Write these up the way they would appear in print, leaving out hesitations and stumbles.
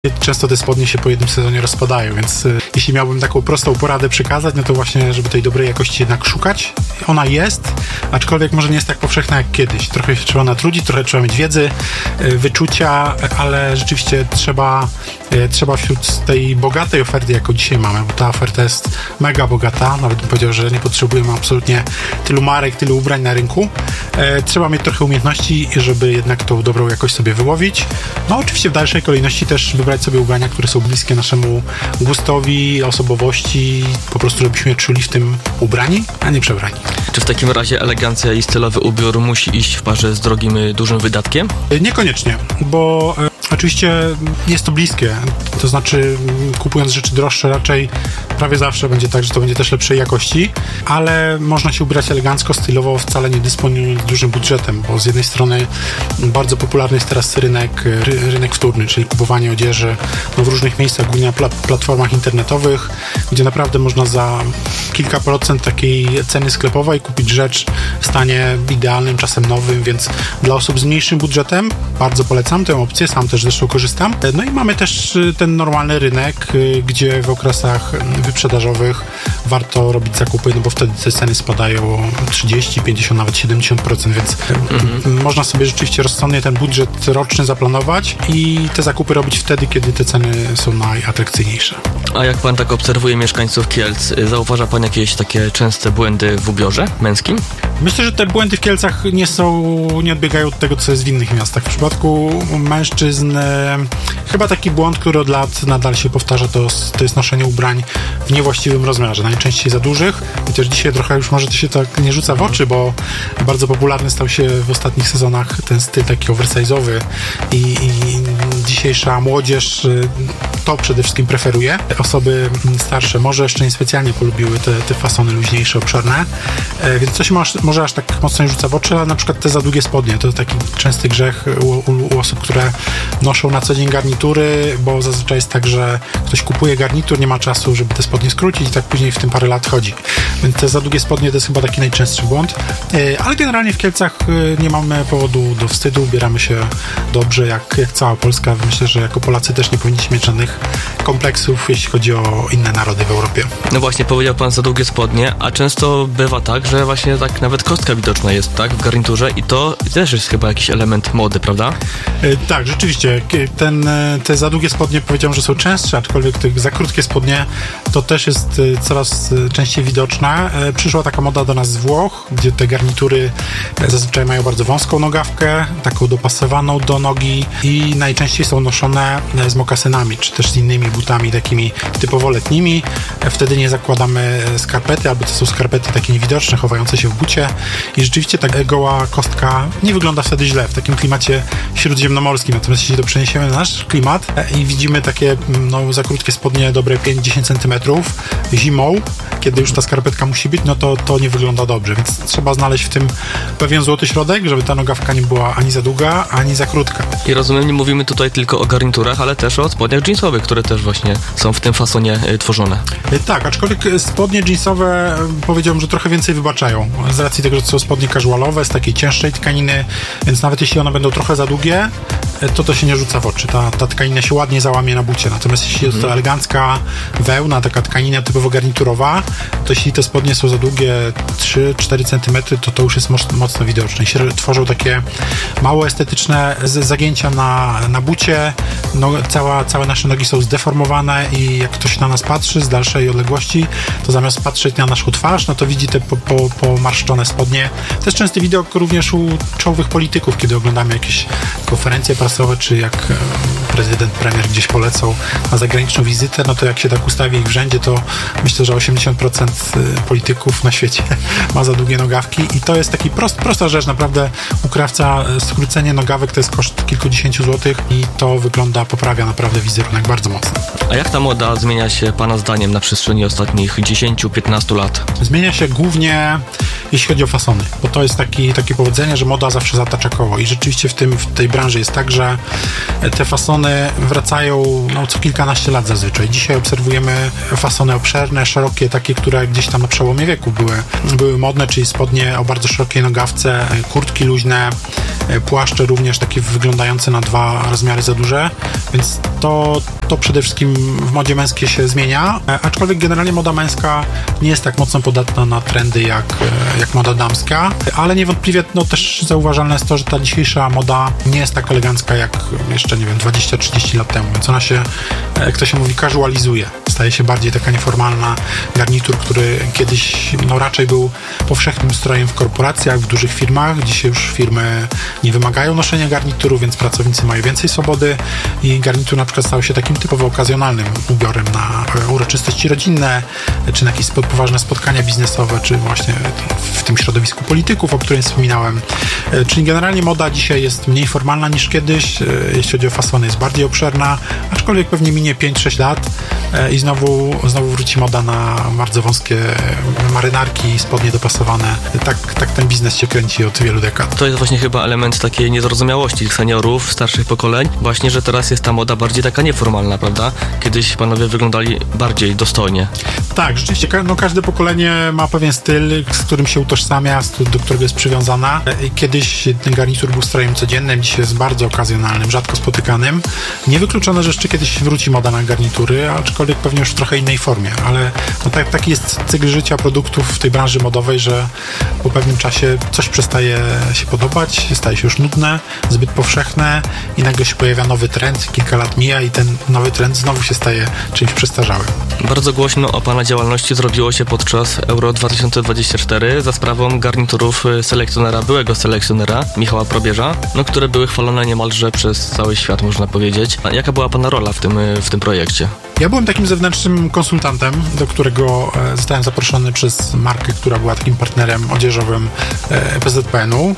Często te spodnie się po jednym sezonie rozpadają, więc jeśli miałbym taką prostą poradę przekazać, no to właśnie, żeby tej dobrej jakości jednak szukać. Ona jest, aczkolwiek może nie jest tak powszechna jak kiedyś. Trochę się trzeba natrudzić, trochę trzeba mieć wiedzy, wyczucia, ale rzeczywiście trzeba wśród tej bogatej oferty, jaką dzisiaj mamy, bo ta oferta jest mega bogata, nawet bym powiedział, że nie potrzebujemy absolutnie tylu marek, tylu ubrań na rynku. Trzeba mieć trochę umiejętności, żeby jednak tą dobrą jakość sobie wyłowić. No oczywiście w dalszej kolejności też wybrać sobie ubrania, które są bliskie naszemu gustowi, osobowości, po prostu żebyśmy czuli w tym ubrani, a nie przebrani. Czy w takim razie elegancja i stylowy ubiór musi iść w parze z drogim, dużym wydatkiem? Niekoniecznie, bo oczywiście jest to bliskie, to znaczy kupując rzeczy droższe raczej prawie zawsze będzie tak, że to będzie też lepszej jakości, ale można się ubrać elegancko, stylowo, wcale nie dysponując dużym budżetem, bo z jednej strony bardzo popularny jest teraz rynek wtórny, czyli kupowanie odzieży w różnych miejscach, głównie na platformach internetowych, gdzie naprawdę można za kilka procent takiej ceny sklepowej kupić rzecz w stanie idealnym, czasem nowym, więc dla osób z mniejszym budżetem bardzo polecam tę opcję, sam też zresztą korzystam. No i mamy też ten normalny rynek, gdzie w okresach wyprzedażowych warto robić zakupy, no bo wtedy te ceny spadają o 30, 50, nawet 70%, więc można sobie rzeczywiście rozsądnie ten budżet roczny zaplanować i te zakupy robić wtedy, kiedy te ceny są najatrakcyjniejsze. A jak pan tak obserwuje mieszkańców Kielc, zauważa pan jakieś takie częste błędy w ubiorze męskim? Myślę, że te błędy w Kielcach nie odbiegają od tego, co jest w innych miastach. W przypadku mężczyzn chyba taki błąd, który od lat nadal się powtarza, to jest noszenie ubrań w niewłaściwym rozmiarze, najczęściej za dużych, chociaż dzisiaj trochę już może to się tak nie rzuca w oczy, bo bardzo popularny stał się w ostatnich sezonach ten styl taki oversize'owy i dzisiejsza młodzież to przede wszystkim preferuje. Osoby starsze może jeszcze niespecjalnie polubiły te fasony luźniejsze, obszerne, więc coś może aż tak mocno nie rzuca w oczy, ale na przykład te za długie spodnie, to taki częsty grzech u osób, które noszą na co dzień garnitury, bo zazwyczaj jest tak, że ktoś kupuje garnitur, nie ma czasu, żeby te spodnie skrócić i tak później w tym parę lat chodzi. Więc te za długie spodnie to jest chyba taki najczęstszy błąd, ale generalnie w Kielcach nie mamy powodu do wstydu, ubieramy się dobrze jak cała Polska. Myślę, że jako Polacy też nie powinniśmy mieć żadnych kompleksów, jeśli chodzi o inne narody w Europie. No właśnie, powiedział pan za długie spodnie, a często bywa tak, że właśnie tak nawet kostka widoczna jest, tak, w garniturze i to też jest chyba jakiś element mody, prawda? Tak, rzeczywiście. Te za długie spodnie powiedziałem, że są częstsze, aczkolwiek te za krótkie spodnie to też jest coraz częściej widoczne. Przyszła taka moda do nas z Włoch, gdzie te garnitury zazwyczaj mają bardzo wąską nogawkę, taką dopasowaną do nogi i najczęściej są noszone z mokasynami, czy też z innymi butami takimi typowo letnimi. Wtedy nie zakładamy skarpety, albo to są skarpety takie niewidoczne, chowające się w bucie i rzeczywiście ta goła kostka nie wygląda wtedy źle w takim klimacie śródziemnomorskim. Natomiast jeśli to przeniesiemy na nasz klimat i widzimy takie za krótkie spodnie dobre 5-10 cm zimą, kiedy już ta skarpetka musi być, no to nie wygląda dobrze, więc trzeba znaleźć w tym pewien złoty środek, żeby ta nogawka nie była ani za długa, ani za krótka. I rozumiem, nie mówimy tutaj tylko o garniturach, ale też o spodniach jeansowych, które też właśnie są w tym fasonie tworzone. Tak, aczkolwiek spodnie jeansowe powiedziałbym, że trochę więcej wybaczają. Z racji tego, że to są spodnie casualowe, z takiej cięższej tkaniny, więc nawet jeśli one będą trochę za długie, to się nie rzuca w oczy. Ta tkanina się ładnie załamie na bucie. Natomiast jeśli jest to elegancka wełna, taka tkanina typowo garniturowa, to jeśli te spodnie są za długie 3-4 cm, to już jest mocno widoczne. I się tworzą takie mało estetyczne zagięcia na bucie. Całe nasze nogi są zdeformowane i jak ktoś na nas patrzy z dalszej odległości, to zamiast patrzeć na naszą twarz, no to widzi te pomarszczone spodnie. To jest częsty widok również u czołowych polityków, kiedy oglądamy jakieś konferencje prasowe, czy jak prezydent, premier gdzieś polecą na zagraniczną wizytę, no to jak się tak ustawi ich w rzędzie, to myślę, że 80% polityków na świecie ma za długie nogawki i to jest taki prosta rzecz, naprawdę u krawca skrócenie nogawek to jest koszt kilkudziesięciu złotych i to poprawia naprawdę wizerunek bardzo mocno. A jak ta moda zmienia się pana zdaniem na przestrzeni ostatnich 10-15 lat? Zmienia się głównie jeśli chodzi o fasony, bo to jest takie powiedzenie, że moda zawsze zatacza koło i rzeczywiście w tej branży jest tak, że te fasony wracają co kilkanaście lat zazwyczaj. Dzisiaj obserwujemy fasony obszerne, szerokie, takie, które gdzieś tam na przełomie wieku były modne, czyli spodnie o bardzo szerokiej nogawce, kurtki luźne, płaszcze również takie wyglądające na 2 rozmiary za duże, więc to przede wszystkim w modzie męskiej się zmienia, aczkolwiek generalnie moda męska nie jest tak mocno podatna na trendy jak moda damska, ale niewątpliwie też zauważalne jest to, że ta dzisiejsza moda nie jest tak elegancka jak jeszcze, 20-30 lat temu, więc ona się, jak to się mówi, casualizuje. Staje się bardziej taka nieformalna. Garnitur, który kiedyś raczej był powszechnym strojem w korporacjach, w dużych firmach. Dzisiaj już firmy nie wymagają noszenia garnituru, więc pracownicy mają więcej swobody i garnitur na przykład stał się takim typowo okazjonalnym ubiorem na uroczystości rodzinne, czy na jakieś poważne spotkania biznesowe, czy właśnie w tym środowisku polityków, o którym wspominałem. Czyli generalnie moda dzisiaj jest mniej formalna niż kiedyś, jeśli chodzi o fasony jest bardziej obszerna, aczkolwiek pewnie minie 5-6 lat i znowu wróci moda na bardzo wąskie marynarki, spodnie dopasowane. Tak ten biznes się kręci od wielu dekad. To jest właśnie chyba element takiej niezrozumiałości seniorów, starszych pokoleń, właśnie, że teraz jest ta moda bardziej taka nieformalna, prawda? Kiedyś panowie wyglądali bardziej dostojnie. Tak, rzeczywiście każde pokolenie ma pewien styl, z którym się utożsamia, do którego jest przywiązana. Kiedyś ten garnitur był strojem codziennym, dzisiaj jest bardzo okazjonalnym, rzadko spotykanym. Niewykluczone, że jeszcze kiedyś wróci moda na garnitury, aczkolwiek pewnie już w trochę innej formie, ale taki jest cykl życia produktów w tej branży modowej, że po pewnym czasie coś przestaje się podobać, staje się już nudne, zbyt powszechne i nagle się pojawia nowy trend, kilka lat mija i ten nowy trend znowu się staje czymś przestarzałym. Bardzo głośno o pana działalności zrobiło się podczas Euro 2024 za sprawą garniturów byłego selekcjonera Michała Probierza, które były chwalone niemalże przez cały świat, można powiedzieć. A jaka była pana rola w tym projekcie? Ja byłem takim zewnętrznym konsultantem, do którego zostałem zaproszony przez markę, która była takim partnerem odzieżowym PZPN-u.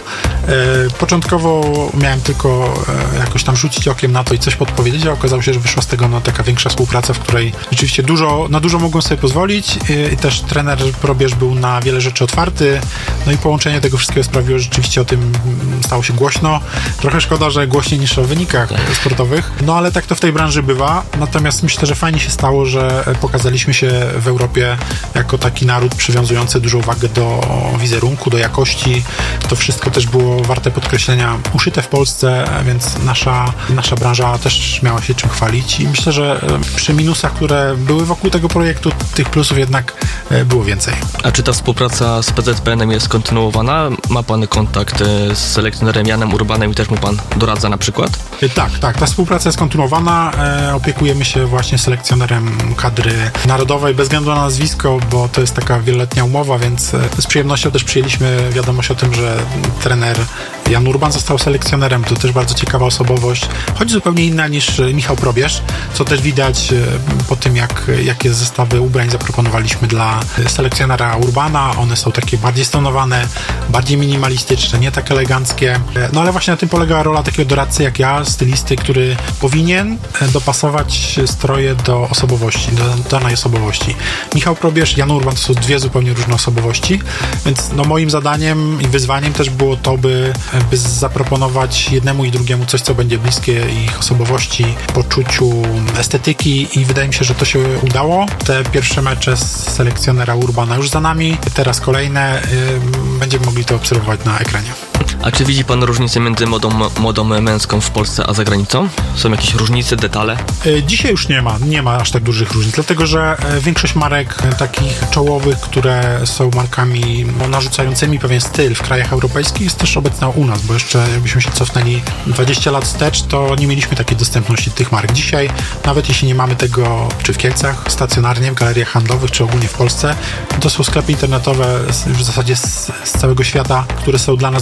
Początkowo miałem tylko jakoś tam rzucić okiem na to i coś podpowiedzieć, a okazało się, że wyszła z tego taka większa współpraca, w której rzeczywiście na dużo mogłem sobie pozwolić i też trener Probierz był na wiele rzeczy otwarty, i połączenie tego wszystkiego sprawiło, że rzeczywiście o tym stało się głośno. Trochę szkoda, że głośniej niż o wynikach sportowych, ale tak to w tej branży bywa. Natomiast myślę, że fajnie się stało, że pokazaliśmy się w Europie jako taki naród przywiązujący dużą wagę do wizerunku, do jakości. To wszystko też było warte podkreślenia, uszyte w Polsce, więc nasza branża też miała się czym chwalić i myślę, że przy minusach, które były wokół tego projektu, tych plusów jednak było więcej. A czy ta współpraca z PZPN-em jest kontynuowana? Ma pan kontakt z selekcjonerem Janem Urbanem i też mu pan doradza na przykład? Tak, ta współpraca jest kontynuowana. Opiekujemy się właśnie selekcjonerem kadry narodowej, bez względu na nazwisko, bo to jest taka wieloletnia umowa, więc z przyjemnością też przyjęliśmy wiadomość o tym, że trener Jan Urban został selekcjonerem. To też bardzo ciekawa osobowość, choć zupełnie inna niż Michał Probierz, co też widać po tym, jakie zestawy ubrań zaproponowaliśmy dla selekcjonera Urbana. One są takie bardziej stonowane, bardziej minimalistyczne, nie tak eleganckie. Ale właśnie na tym polega rola takiego doradcy jak ja, stylisty, który powinien dopasować stroje do osobowości, do danej osobowości. Michał Probierz, Jan Urban to są dwie zupełnie różne osobowości, więc moim zadaniem i wyzwaniem też było to, by zaproponować jednemu i drugiemu coś, co będzie bliskie ich osobowości, poczuciu estetyki i wydaje mi się, że to się udało. Te pierwsze mecze z selekcjonera Urbana już za nami, teraz kolejne, będziemy mogli to obserwować na ekranie. A czy widzi pan różnicę między modą męską w Polsce a za granicą? Są jakieś różnice, detale? Dzisiaj już nie ma aż tak dużych różnic, dlatego że większość marek takich czołowych, które są markami narzucającymi pewien styl w krajach europejskich, jest też obecna u nas, bo jeszcze jakbyśmy się cofnęli 20 lat wstecz, to nie mieliśmy takiej dostępności tych mark. Dzisiaj, nawet jeśli nie mamy tego czy w Kielcach, stacjonarnie, w galeriach handlowych, czy ogólnie w Polsce, to są sklepy internetowe w zasadzie z całego świata, które są dla nas dostępne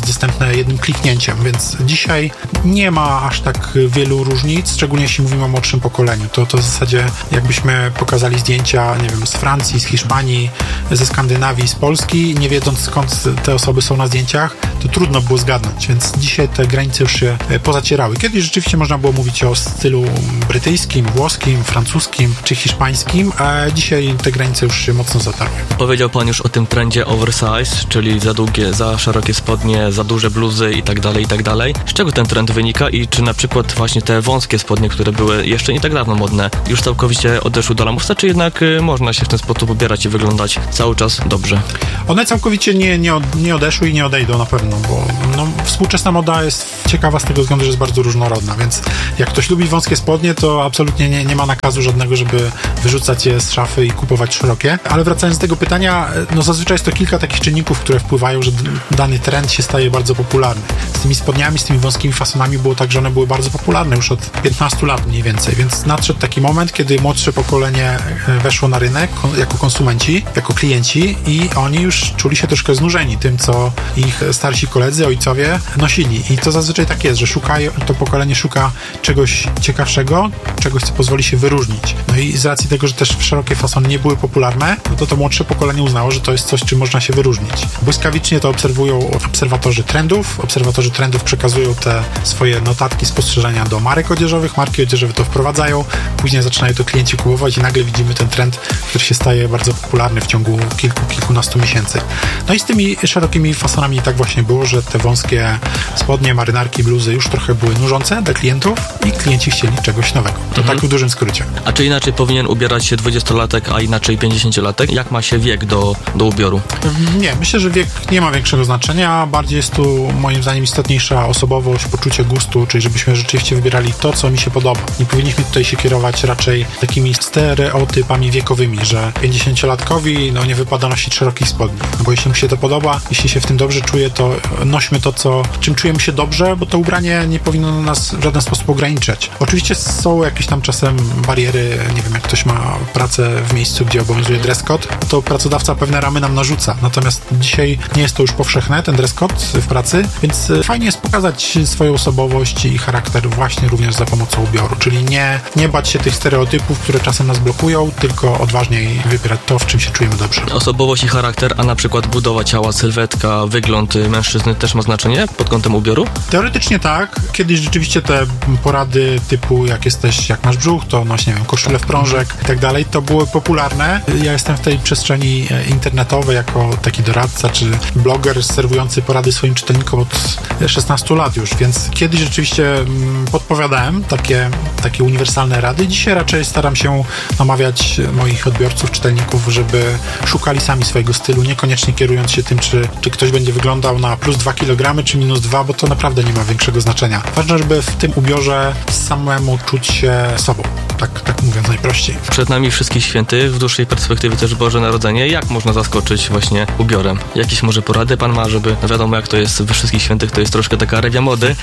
jednym kliknięciem, więc dzisiaj nie ma aż tak wielu różnic, szczególnie jeśli mówimy o młodszym pokoleniu. To w zasadzie jakbyśmy pokazali zdjęcia, nie wiem, z Francji, z Hiszpanii, ze Skandynawii, z Polski, nie wiedząc skąd te osoby są na zdjęciach, to trudno było zgadnąć, więc dzisiaj te granice już się pozacierały. Kiedyś rzeczywiście można było mówić o stylu brytyjskim, włoskim, francuskim czy hiszpańskim, a dzisiaj te granice już się mocno zatarły. Powiedział pan już o tym trendzie oversize, czyli za długie, za szerokie spodnie, za duże bluzy i tak dalej. Z czego ten trend wynika i czy na przykład właśnie te wąskie spodnie, które były jeszcze nie tak dawno modne, już całkowicie odeszły do lamusa, czy jednak można się w ten sposób ubierać i wyglądać cały czas dobrze? One całkowicie nie odeszły i nie odejdą na pewno, bo współczesna moda jest ciekawa z tego względu, że jest bardzo różnorodna, więc jak ktoś lubi wąskie spodnie, to absolutnie nie ma nakazu żadnego, żeby wyrzucać je z szafy i kupować szerokie. Ale wracając do tego pytania, zazwyczaj jest to kilka takich czynników, które wpływają, że dany trend się staje bardzo popularny. Z tymi spodniami, z tymi wąskimi fasonami było tak, że one były bardzo popularne już od 15 lat mniej więcej, więc nadszedł taki moment, kiedy młodsze pokolenie weszło na rynek jako konsumenci, jako klienci i oni już czuli się troszkę znużeni tym, co ich starsi koledzy, ojcowie nosili. I to zazwyczaj tak jest, że to pokolenie szuka czegoś ciekawszego, czegoś, co pozwoli się wyróżnić. No i z racji tego, że też szerokie fasony nie były popularne, no to młodsze pokolenie uznało, że to jest coś, czym można się wyróżnić. Błyskawicznie to obserwują obserwatorzy trendów. Obserwatorzy trendów przekazują te swoje notatki, spostrzeżenia do marek odzieżowych. Marki odzieżowe to wprowadzają, później zaczynają to klienci kupować i nagle widzimy ten trend, który się staje bardzo popularny w ciągu kilkunastu miesięcy. No i z tymi szerokimi fasonami tak właśnie było, że te wąskie spodnie, marynarki, bluzy już trochę były nużące dla klientów i klienci chcieli czegoś nowego. To tak w dużym skrócie. A czy inaczej powinien ubierać się 20-latek, a inaczej 50-latek? Jak ma się wiek do ubioru? Nie, myślę, że wiek nie ma większego znaczenia. Bardziej jest tu moim zdaniem istotniejsza osobowość, poczucie gustu, czyli żebyśmy rzeczywiście wybierali to, co mi się podoba. Nie powinniśmy tutaj się kierować raczej takimi stereotypami wiekowymi, że 50-latkowi nie wypada nosić szerokich spodni. No bo jeśli mu się to podoba, jeśli się w tym dobrze czuje, to nośmy to, czym czujemy się dobrze, bo to ubranie nie powinno nas w żaden sposób ograniczać. Oczywiście są jakieś tam czasem bariery, nie wiem, jak ktoś ma pracę w miejscu, gdzie obowiązuje dress code, to pracodawca pewne ramy nam narzuca. Natomiast dzisiaj nie jest to już powszechne, ten dress code w pracy, więc fajnie jest pokazać swoją osobowość i charakter właśnie również za pomocą ubioru, czyli nie bać się tych stereotypów, które czasem nas blokują, tylko odważniej wybierać to, w czym się czujemy dobrze. Osobowość i charakter, a na przykład budowa ciała, sylwetka, wygląd mężczyzny też ma znaczenie pod kątem ubioru? Teoretycznie tak. Kiedyś rzeczywiście te porady typu jak masz brzuch, to noś, nie wiem, koszulę w prążek i tak dalej, to były popularne. Ja jestem w tej przestrzeni internetowej jako taki doradca czy bloger serwujący porady swoim czytelnikom od 16 lat już, więc kiedyś rzeczywiście podpowiadałem takie uniwersalne rady. Dzisiaj raczej staram się namawiać moich odbiorców, czytelników, żeby szukali sami swojego stylu, niekoniecznie kierując się tym, czy ktoś będzie wyglądał na plus 2 kg, czy minus 2, bo to naprawdę nie ma większego znaczenia. Ważne, żeby w tym ubiorze samemu czuć się sobą. Tak mówiąc najprościej. Przed nami wszystkich świętych, w dłuższej perspektywie też Boże Narodzenie. Jak można zaskoczyć właśnie ubiorem? Jakieś może porady pan ma, żeby, wiadomo jak to jest we wszystkich świętych, to jest troszkę taka rewia mody.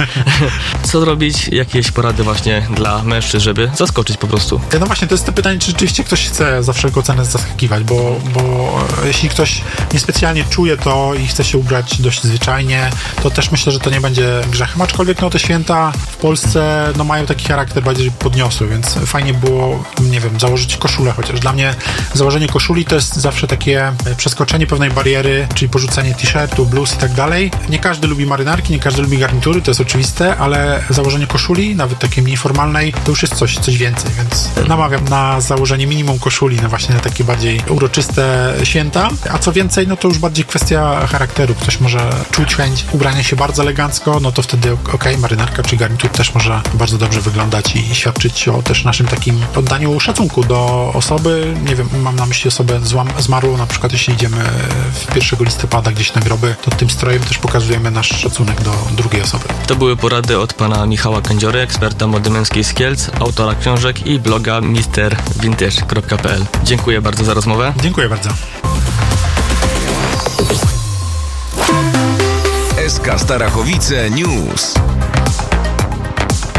Co zrobić? Jakieś porady właśnie dla mężczyzn, żeby zaskoczyć po prostu? No właśnie, to jest to pytanie, czy rzeczywiście ktoś chce za wszelką cenę zaskakiwać, bo jeśli ktoś niespecjalnie czuje to i chce się ubrać dość zwyczajnie, to też myślę, że to nie będzie grzechem. Aczkolwiek te święta w Polsce mają taki charakter bardziej podniosły, więc fajnie było, nie wiem, założyć koszulę chociaż. Dla mnie założenie koszuli to jest zawsze takie przeskoczenie pewnej bariery, czyli porzucenie t-shirtu, bluz i tak dalej. Nie każdy lubi marynarki, nie każdy lubi garnitury, to jest oczywiste, ale założenie koszuli, nawet takiej mniej formalnej, to już jest coś więcej, więc namawiam na założenie minimum koszuli, na właśnie takie bardziej uroczyste święta, a co więcej, to już bardziej kwestia charakteru. Ktoś może czuć chęć ubrania się bardzo elegancko, to wtedy marynarka czy garnitur też może bardzo dobrze wyglądać i świadczyć o też naszym takim oddaniu szacunku do osoby, nie wiem, mam na myśli osobę zmarłą, na przykład jeśli idziemy w 1 listopada gdzieś na groby, to tym strojem też pokazujemy nasz szacunek do drugiej osoby. To były porady od pana Michała Kędziory, eksperta mody męskiej z Kielc, autora książek i bloga mrvintage.pl. Dziękuję bardzo za rozmowę. Dziękuję bardzo. SK Starachowice News.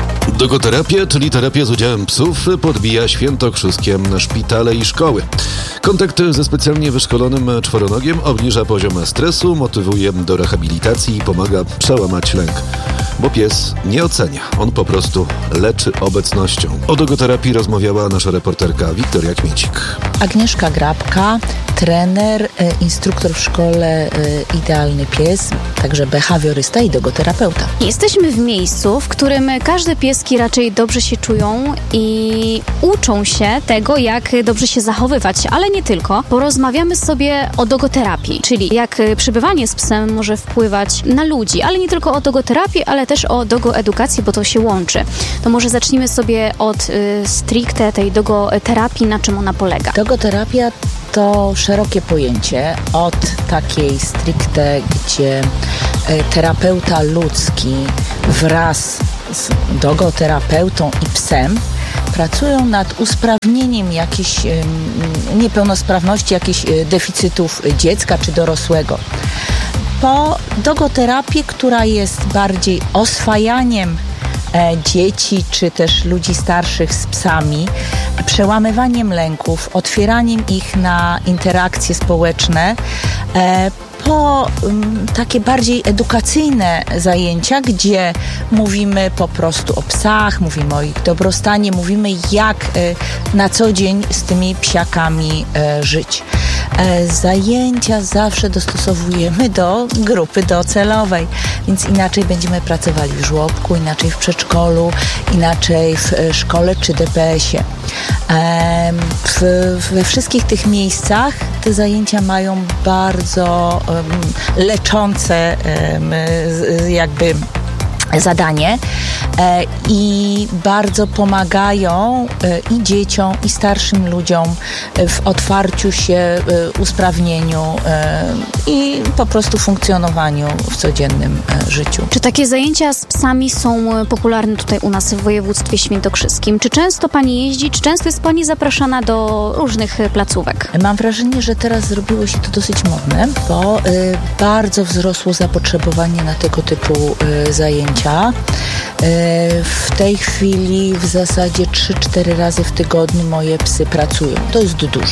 Dogoterapia, czyli terapia z udziałem psów, podbija świętokrzyskie szpitale i szkoły. Kontakt ze specjalnie wyszkolonym czworonogiem obniża poziom stresu, motywuje do rehabilitacji i pomaga przełamać lęk. Bo pies nie ocenia, on po prostu leczy obecnością. O dogoterapii rozmawiała nasza reporterka Wiktoria Kmiecik. Agnieszka Grabka, trener, instruktor w szkole Idealny Pies, także behawiorysta i dogoterapeuta. Jesteśmy w miejscu, w którym każde pieski raczej dobrze się czują i uczą się tego, jak dobrze się zachowywać, ale nie tylko. Porozmawiamy sobie o dogoterapii, czyli jak przebywanie z psem może wpływać na ludzi, ale nie tylko o dogoterapii, ale też o dogoedukację, bo to się łączy. To może zacznijmy sobie od stricte tej dogoterapii, na czym ona polega. Dogoterapia to szerokie pojęcie od takiej stricte, gdzie terapeuta ludzki wraz z dogoterapeutą i psem pracują nad usprawnieniem jakichś niepełnosprawności, jakichś deficytów dziecka czy dorosłego. Po dogoterapię, która jest bardziej oswajaniem dzieci czy też ludzi starszych z psami, przełamywaniem lęków, otwieraniem ich na interakcje społeczne, po takie bardziej edukacyjne zajęcia, gdzie mówimy po prostu o psach, mówimy o ich dobrostanie, mówimy jak na co dzień z tymi psiakami żyć. Zajęcia zawsze dostosowujemy do grupy docelowej, więc inaczej będziemy pracowali w żłobku, inaczej w przedszkolu, inaczej w szkole czy DPS-ie. We wszystkich tych miejscach te zajęcia mają bardzo leczące jakby zadanie i bardzo pomagają i dzieciom, i starszym ludziom w otwarciu się, usprawnieniu i po prostu funkcjonowaniu w codziennym życiu. Czy takie zajęcia z psami są popularne tutaj u nas w województwie świętokrzyskim? Czy często Pani jeździ? Czy często jest Pani zapraszana do różnych placówek? Mam wrażenie, że teraz zrobiło się to dosyć modne, bo bardzo wzrosło zapotrzebowanie na tego typu zajęcia. W tej chwili w zasadzie 3-4 razy w tygodniu moje psy pracują. To jest dużo.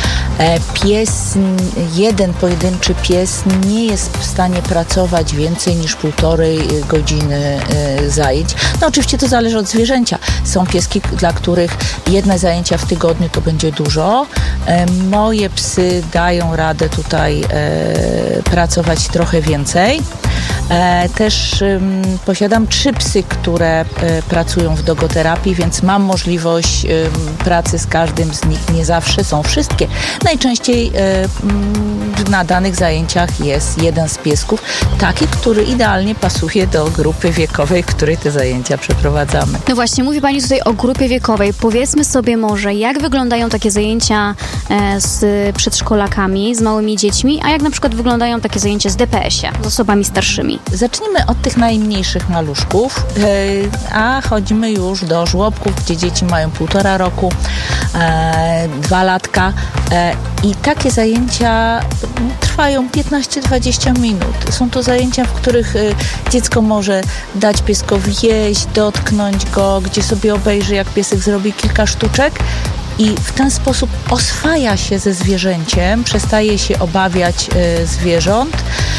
Jeden pojedynczy pies nie jest w stanie pracować więcej niż 1,5 godziny zajęć. No oczywiście to zależy od zwierzęcia. Są pieski, dla których jedne zajęcia w tygodniu to będzie dużo. Moje psy dają radę tutaj pracować trochę więcej. Też posiadam 3 psy, które pracują w dogoterapii, więc mam możliwość pracy z każdym z nich. Nie zawsze są wszystkie. Najczęściej na danych zajęciach jest jeden z piesków, taki, który idealnie pasuje do grupy wiekowej, w której te zajęcia przeprowadzamy. No właśnie, mówi Pani tutaj o grupie wiekowej. Powiedzmy sobie może, jak wyglądają takie zajęcia z przedszkolakami, z małymi dziećmi, a jak na przykład wyglądają takie zajęcia z DPS-ie, z osobami starszymi? Zacznijmy od tych najmniejszych maluszków, a chodzimy już do żłobków, gdzie dzieci mają 1,5 roku, 2 latka i takie zajęcia trwają 15-20 minut. Są to zajęcia, w których dziecko może dać pieskowi jeść, dotknąć go, gdzie sobie obejrzy, jak piesek zrobi kilka sztuczek. I w ten sposób oswaja się ze zwierzęciem, przestaje się obawiać zwierząt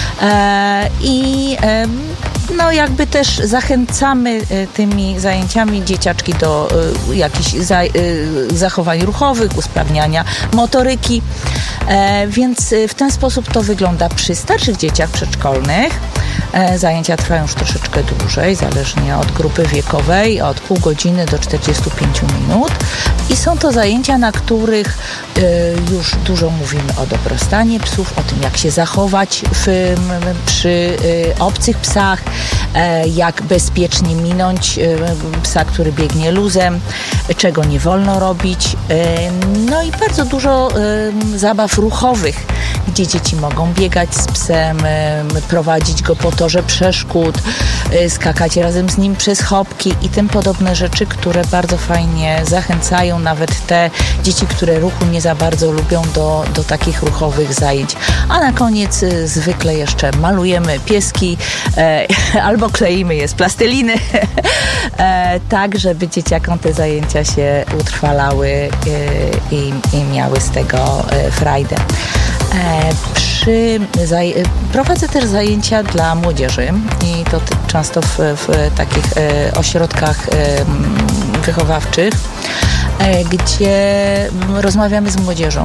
i no jakby też zachęcamy tymi zajęciami dzieciaczki do jakichś zachowań ruchowych, usprawniania motoryki, więc w ten sposób to wygląda przy starszych dzieciach przedszkolnych. Zajęcia trwają już troszeczkę dłużej, zależnie od grupy wiekowej, od pół godziny do 45 minut. I są to zajęcia, na których już dużo mówimy o dobrostanie psów, o tym, jak się zachować przy obcych psach, jak bezpiecznie minąć psa, który biegnie luzem, czego nie wolno robić. No i bardzo dużo zabaw ruchowych, gdzie dzieci mogą biegać z psem, prowadzić go po torze przeszkód, skakać razem z nim przez chopki i tym podobne rzeczy, które bardzo fajnie zachęcają nawet nawet te dzieci, które ruchu nie za bardzo lubią, do takich ruchowych zajęć. A na koniec zwykle jeszcze malujemy pieski albo kleimy je z plasteliny, tak, żeby dzieciakom te zajęcia się utrwalały i miały z tego frajdę. Prowadzę też zajęcia dla młodzieży i to często w takich ośrodkach wychowawczych, gdzie rozmawiamy z młodzieżą,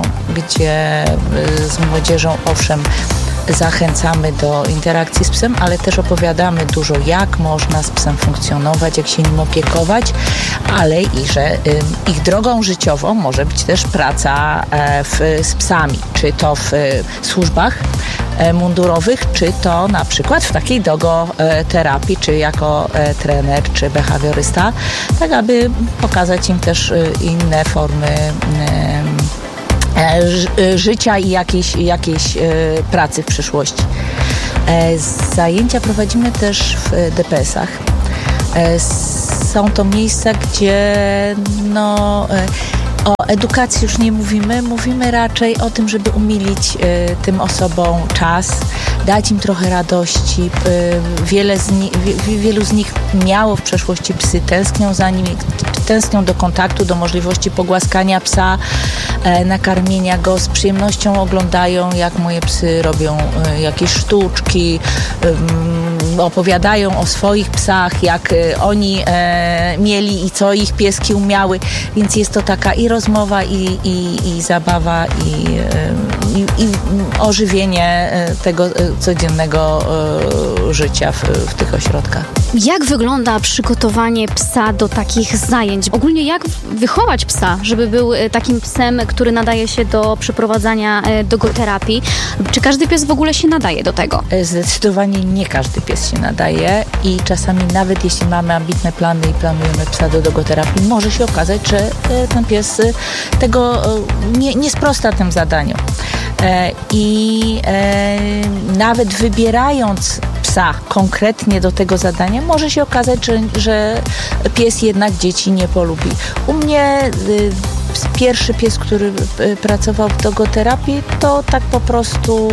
owszem, zachęcamy do interakcji z psem, ale też opowiadamy dużo, jak można z psem funkcjonować, jak się nim opiekować, ale i że ich drogą życiową może być też praca z psami, czy to w służbach mundurowych, czy to na przykład w takiej dogoterapii, czy jako trener, czy behawiorysta, tak aby pokazać im też inne formy życia i jakiejś pracy w przyszłości. Zajęcia prowadzimy też w DPS-ach. Są to miejsca, gdzie o edukacji już nie mówimy raczej o tym, żeby umilić tym osobom czas, dać im trochę radości. Wielu z nich miało w przeszłości psy, tęsknią za nimi, tęsknią do kontaktu, do możliwości pogłaskania psa, nakarmienia go, z przyjemnością oglądają, jak moje psy robią jakieś sztuczki, opowiadają o swoich psach, jak oni mieli i co ich pieski umiały, więc jest to taka i rozmowa, i zabawa, i ożywienie tego codziennego życia w tych ośrodkach. Jak wygląda przygotowanie psa do takich zajęć? Ogólnie jak wychować psa, żeby był takim psem, który nadaje się do przeprowadzania dogoterapii? Czy każdy pies w ogóle się nadaje do tego? Zdecydowanie nie każdy pies się nadaje i czasami nawet jeśli mamy ambitne plany i planujemy psa do dogoterapii, może się okazać, że ten pies tego nie sprosta tym zadaniom. I nawet wybierając psa konkretnie do tego zadania, może się okazać, że pies jednak dzieci nie polubi. U mnie pierwszy pies, który pracował w dogoterapii, to tak po prostu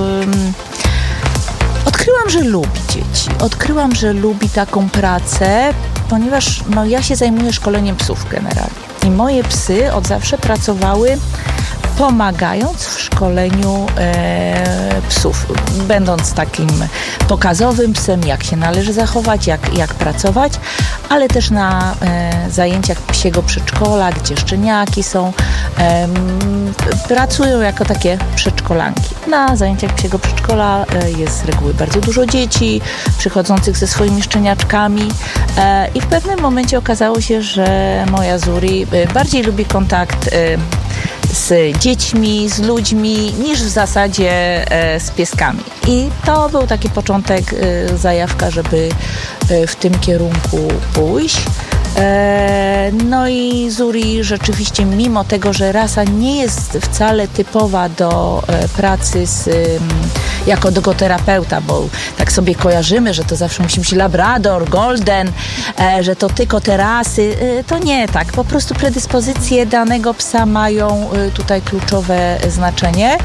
odkryłam, że lubi dzieci. Odkryłam, że lubi taką pracę, ponieważ ja się zajmuję szkoleniem psów generalnie. I moje psy od zawsze pracowały pomagając w szkoleniu psów, będąc takim pokazowym psem, jak się należy zachować, jak pracować, ale też na zajęciach psiego przedszkola, gdzie szczeniaki są, pracują jako takie przedszkolanki. Na zajęciach psiego przedszkola jest z reguły bardzo dużo dzieci przychodzących ze swoimi szczeniaczkami i w pewnym momencie okazało się, że moja Zuri bardziej lubi kontakt z dziećmi, z ludźmi, niż w zasadzie z pieskami. I to był taki początek, zajawka, żeby w tym kierunku pójść. No i Zuri rzeczywiście, mimo tego, że rasa nie jest wcale typowa do pracy jako dogoterapeuta, bo tak sobie kojarzymy, że to zawsze musi być labrador, golden, że to tylko te rasy, to nie tak. Po prostu predyspozycje danego psa mają tutaj kluczowe znaczenie.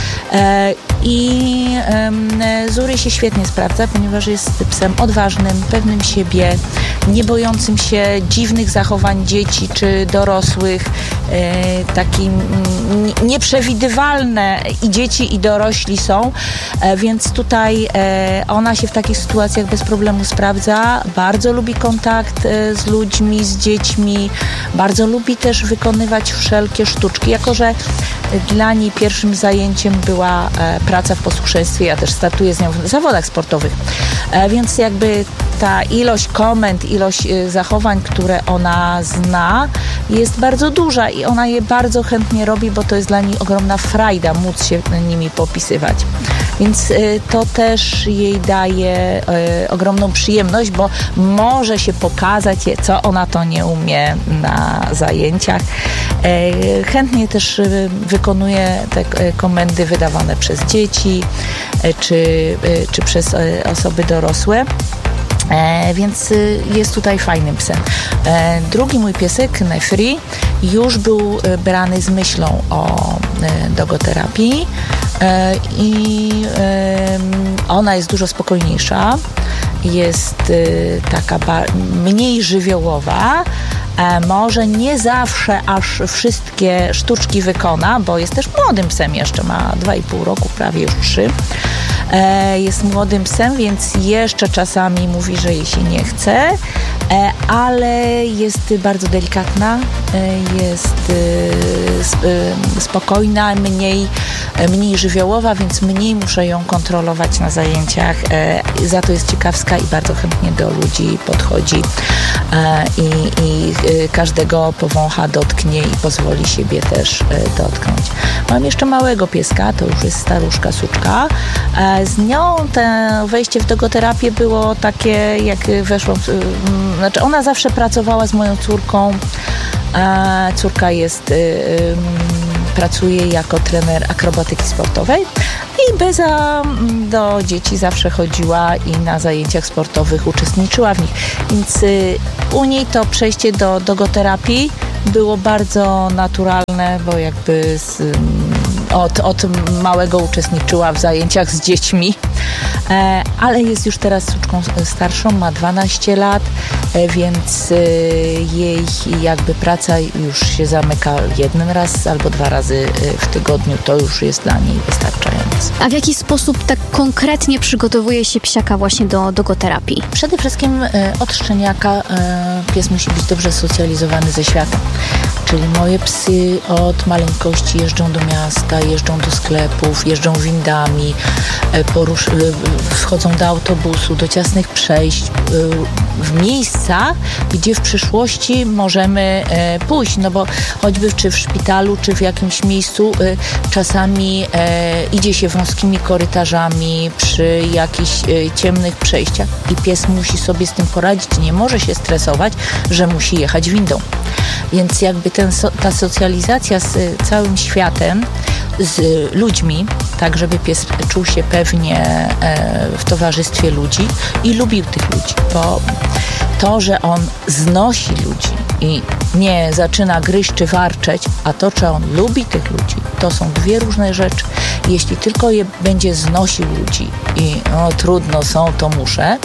I Zuri się świetnie sprawdza, ponieważ jest psem odważnym, pewnym siebie, nie bojącym się dziwnych zachowań dzieci czy dorosłych, takim nieprzewidywalne i dzieci i dorośli są, więc tutaj ona się w takich sytuacjach bez problemu sprawdza, bardzo lubi kontakt z ludźmi, z dziećmi, bardzo lubi też wykonywać wszelkie sztuczki, jako że dla niej pierwszym zajęciem była praca w posłuszeństwie, ja też startuję z nią w zawodach sportowych, więc jakby ta ilość komend, ilość zachowań, które ona zna, jest bardzo duża i ona je bardzo chętnie robi, bo to jest dla niej ogromna frajda móc się nimi popisywać. Więc to też jej daje ogromną przyjemność, bo może się pokazać, co ona to nie umie na zajęciach. Chętnie też wykonuje te komendy wydawane przez dzieci czy przez osoby dorosłe. Więc jest tutaj fajnym psem. Drugi mój piesek, Nefri, już był brany z myślą o dogoterapii i ona jest dużo spokojniejsza, jest taka mniej żywiołowa. Może nie zawsze aż wszystkie sztuczki wykona, bo jest też młodym psem jeszcze, ma 2,5 roku, prawie już 3. Jest młodym psem, więc jeszcze czasami mówi, że jej się nie chce, ale jest bardzo delikatna, jest spokojna, mniej żywiołowa, więc mniej muszę ją kontrolować na zajęciach. Za to jest ciekawska i bardzo chętnie do ludzi podchodzi i każdego powącha, dotknie i pozwoli siebie też dotknąć. Mam jeszcze małego pieska, to już jest staruszka, suczka. Z nią to wejście w dogoterapię było takie, jak weszłam, znaczy ona zawsze pracowała z moją córką. Córka pracuje jako trener akrobatyki sportowej i Beza do dzieci zawsze chodziła i na zajęciach sportowych uczestniczyła w nich. Więc u niej to przejście do dogoterapii było bardzo naturalne, bo jakby od małego uczestniczyła w zajęciach z dziećmi, ale jest już teraz suczką starszą, ma 12 lat, więc jej jakby praca już się zamyka jeden raz albo 2 razy w tygodniu, to już jest dla niej wystarczające. A w jaki sposób tak konkretnie przygotowuje się psiaka właśnie do dogoterapii? Przede wszystkim od szczeniaka pies musi być dobrze socjalizowany ze światem. Czyli moje psy od maleńkości jeżdżą do miasta, jeżdżą do sklepów, jeżdżą windami, wchodzą do autobusu, do ciasnych przejść, w miejsca, gdzie w przyszłości możemy pójść, no bo choćby czy w szpitalu, czy w jakimś miejscu czasami idzie się wąskimi korytarzami przy jakichś ciemnych przejściach i pies musi sobie z tym poradzić, nie może się stresować, że musi jechać windą. Więc jakby ta socjalizacja z całym światem, z ludźmi, tak żeby pies czuł się pewnie w towarzystwie ludzi i lubił tych ludzi, bo to, że on znosi ludzi i nie zaczyna gryźć czy warczeć, a to, czy on lubi tych ludzi, to są 2 różne rzeczy. Jeśli tylko będzie znosił ludzi i trudno są, to muszę,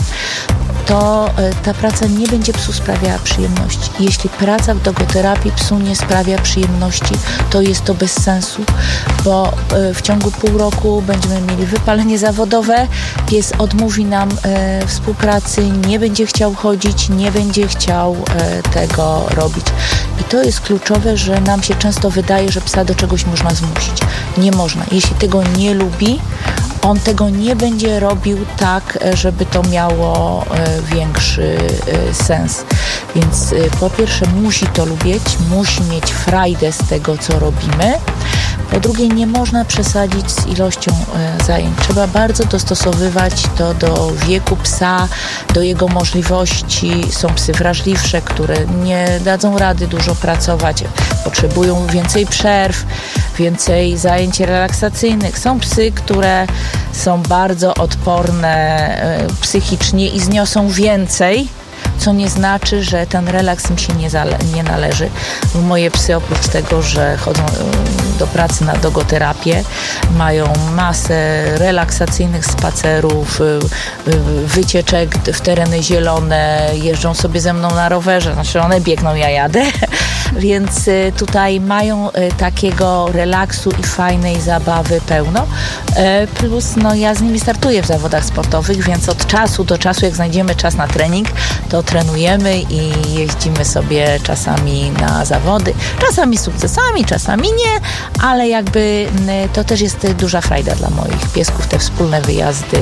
to ta praca nie będzie psu sprawiała przyjemności. Jeśli praca w dogoterapii psu nie sprawia przyjemności, to jest to bez sensu, bo w ciągu pół roku będziemy mieli wypalenie zawodowe, pies odmówi nam współpracy, nie będzie chciał chodzić, nie będzie chciał tego robić. I to jest kluczowe, że nam się często wydaje, że psa do czegoś można zmusić. Nie można. Jeśli tego nie lubi, on tego nie będzie robił tak, żeby to miało większy sens. Więc po pierwsze musi to lubić, musi mieć frajdę z tego, co robimy. Po drugie, nie można przesadzić z ilością zajęć. Trzeba bardzo dostosowywać to do wieku psa, do jego możliwości. Są psy wrażliwsze, które nie dadzą rady dużo pracować, potrzebują więcej przerw, więcej zajęć relaksacyjnych. Są psy, które są bardzo odporne psychicznie i zniosą więcej, co nie znaczy, że ten relaks im się nie należy. Moje psy oprócz tego, że chodzą do pracy na dogoterapię, mają masę relaksacyjnych spacerów, wycieczek w tereny zielone, jeżdżą sobie ze mną na rowerze, znaczy one biegną, ja jadę, więc tutaj mają takiego relaksu i fajnej zabawy pełno. Plus ja z nimi startuję w zawodach sportowych, więc od czasu do czasu, jak znajdziemy czas na trening, to trenujemy i jeździmy sobie czasami na zawody. Czasami z sukcesami, czasami nie, ale jakby to też jest duża frajda dla moich piesków, te wspólne wyjazdy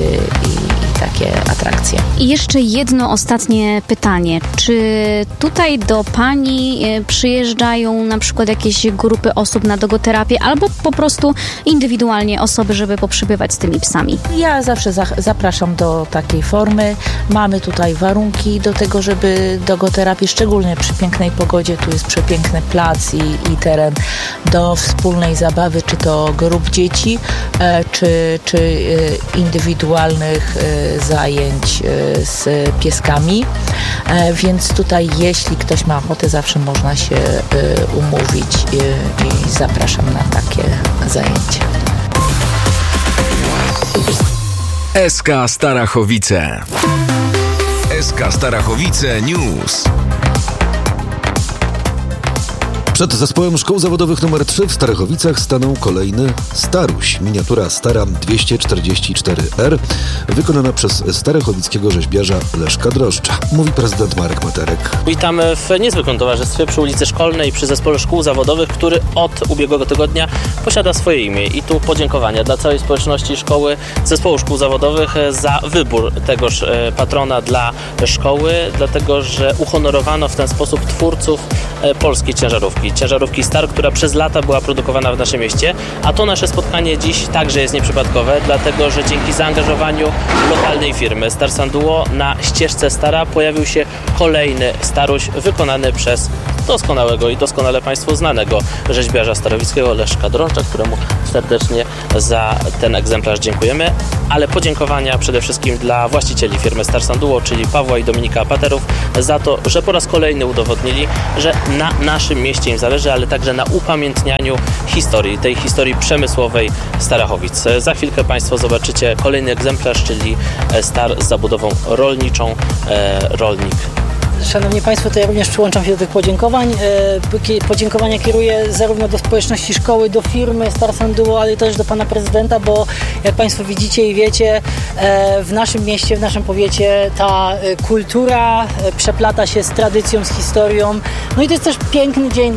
i takie atrakcje. I jeszcze jedno ostatnie pytanie. Czy tutaj do Pani przyjeżdża przyjeżdżają na przykład jakieś grupy osób na dogoterapię, albo po prostu indywidualnie osoby, żeby poprzybywać z tymi psami? Ja zawsze zapraszam do takiej formy. Mamy tutaj warunki do tego, żeby dogoterapii, szczególnie przy pięknej pogodzie, tu jest przepiękny plac i teren do wspólnej zabawy, czy to grup dzieci, czy indywidualnych zajęć z pieskami. Więc tutaj, jeśli ktoś ma ochotę, zawsze można się umówić i zapraszam na takie zajęcia. SK Starachowice. SK Starachowice News. Przed zespołem szkół zawodowych nr 3 w Starachowicach stanął kolejny Staruś. Miniatura Stara 244R, wykonana przez starachowickiego rzeźbiarza Leszka Droszcza. Mówi prezydent Marek Materek. Witamy w niezwykłym towarzystwie przy ulicy Szkolnej przy zespole szkół zawodowych, który od ubiegłego tygodnia posiada swoje imię. I tu podziękowania dla całej społeczności szkoły, zespołu szkół zawodowych za wybór tegoż patrona dla szkoły, dlatego że uhonorowano w ten sposób twórców polskiej ciężarówki Star, która przez lata była produkowana w naszym mieście, a to nasze spotkanie dziś także jest nieprzypadkowe, dlatego że dzięki zaangażowaniu lokalnej firmy Star Sanduo na ścieżce Stara pojawił się kolejny Staruś wykonany przez doskonałego i doskonale Państwu znanego rzeźbiarza starowickiego Leszka Droszcza, któremu serdecznie za ten egzemplarz dziękujemy, ale podziękowania przede wszystkim dla właścicieli firmy Star Sanduo, czyli Pawła i Dominika Paterów, za to, że po raz kolejny udowodnili, że na naszym mieście im zależy, ale także na upamiętnianiu historii, tej historii przemysłowej Starachowic. Za chwilkę Państwo zobaczycie kolejny egzemplarz, czyli Star z zabudową rolniczą, rolnik. Szanowni Państwo, to ja również przyłączam się do tych podziękowań. Podziękowania kieruję zarówno do społeczności szkoły, do firmy Star Sanduo, ale też do Pana Prezydenta, bo jak Państwo widzicie i wiecie, w naszym mieście, w naszym powiecie ta kultura przeplata się z tradycją, z historią. No i to jest też piękny dzień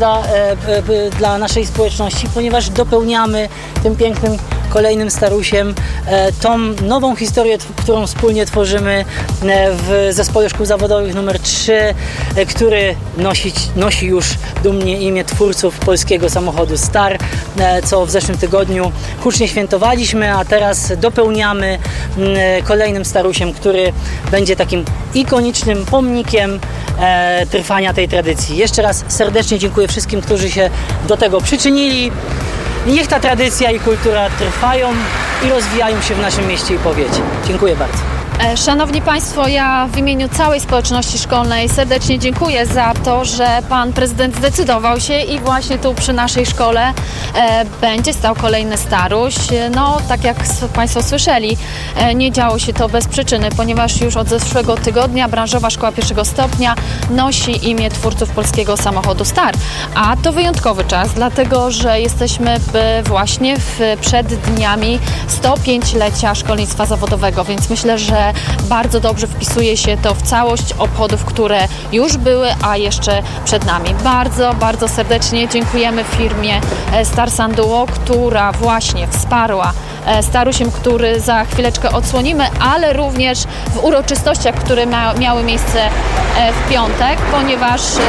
dla naszej społeczności, ponieważ dopełniamy tym pięknym kolejnym Starusiem tą nową historię, którą wspólnie tworzymy w zespole szkół zawodowych nr 3, który nosi już dumnie imię twórców polskiego samochodu Star, co w zeszłym tygodniu hucznie świętowaliśmy, a teraz dopełniamy kolejnym Starusiem, który będzie takim ikonicznym pomnikiem trwania tej tradycji. Jeszcze raz serdecznie dziękuję wszystkim, którzy się do tego przyczynili. Niech ta tradycja i kultura trwają i rozwijają się w naszym mieście i powiecie. Dziękuję bardzo. Szanowni Państwo, ja w imieniu całej społeczności szkolnej serdecznie dziękuję za to, że Pan Prezydent zdecydował się i właśnie tu przy naszej szkole będzie stał kolejny Staruś. No, tak jak Państwo słyszeli, nie działo się to bez przyczyny, ponieważ już od zeszłego tygodnia branżowa szkoła pierwszego stopnia nosi imię twórców polskiego samochodu Star. A to wyjątkowy czas, dlatego że jesteśmy właśnie przed dniami 105-lecia szkolnictwa zawodowego, więc myślę, że bardzo dobrze wpisuje się to w całość obchodów, które już były, a jeszcze przed nami. Bardzo, bardzo serdecznie dziękujemy firmie Star Sanduo, która właśnie wsparła Starusiem, który za chwileczkę odsłonimy, ale również w uroczystościach, które miały miejsce w piątek, ponieważ Star,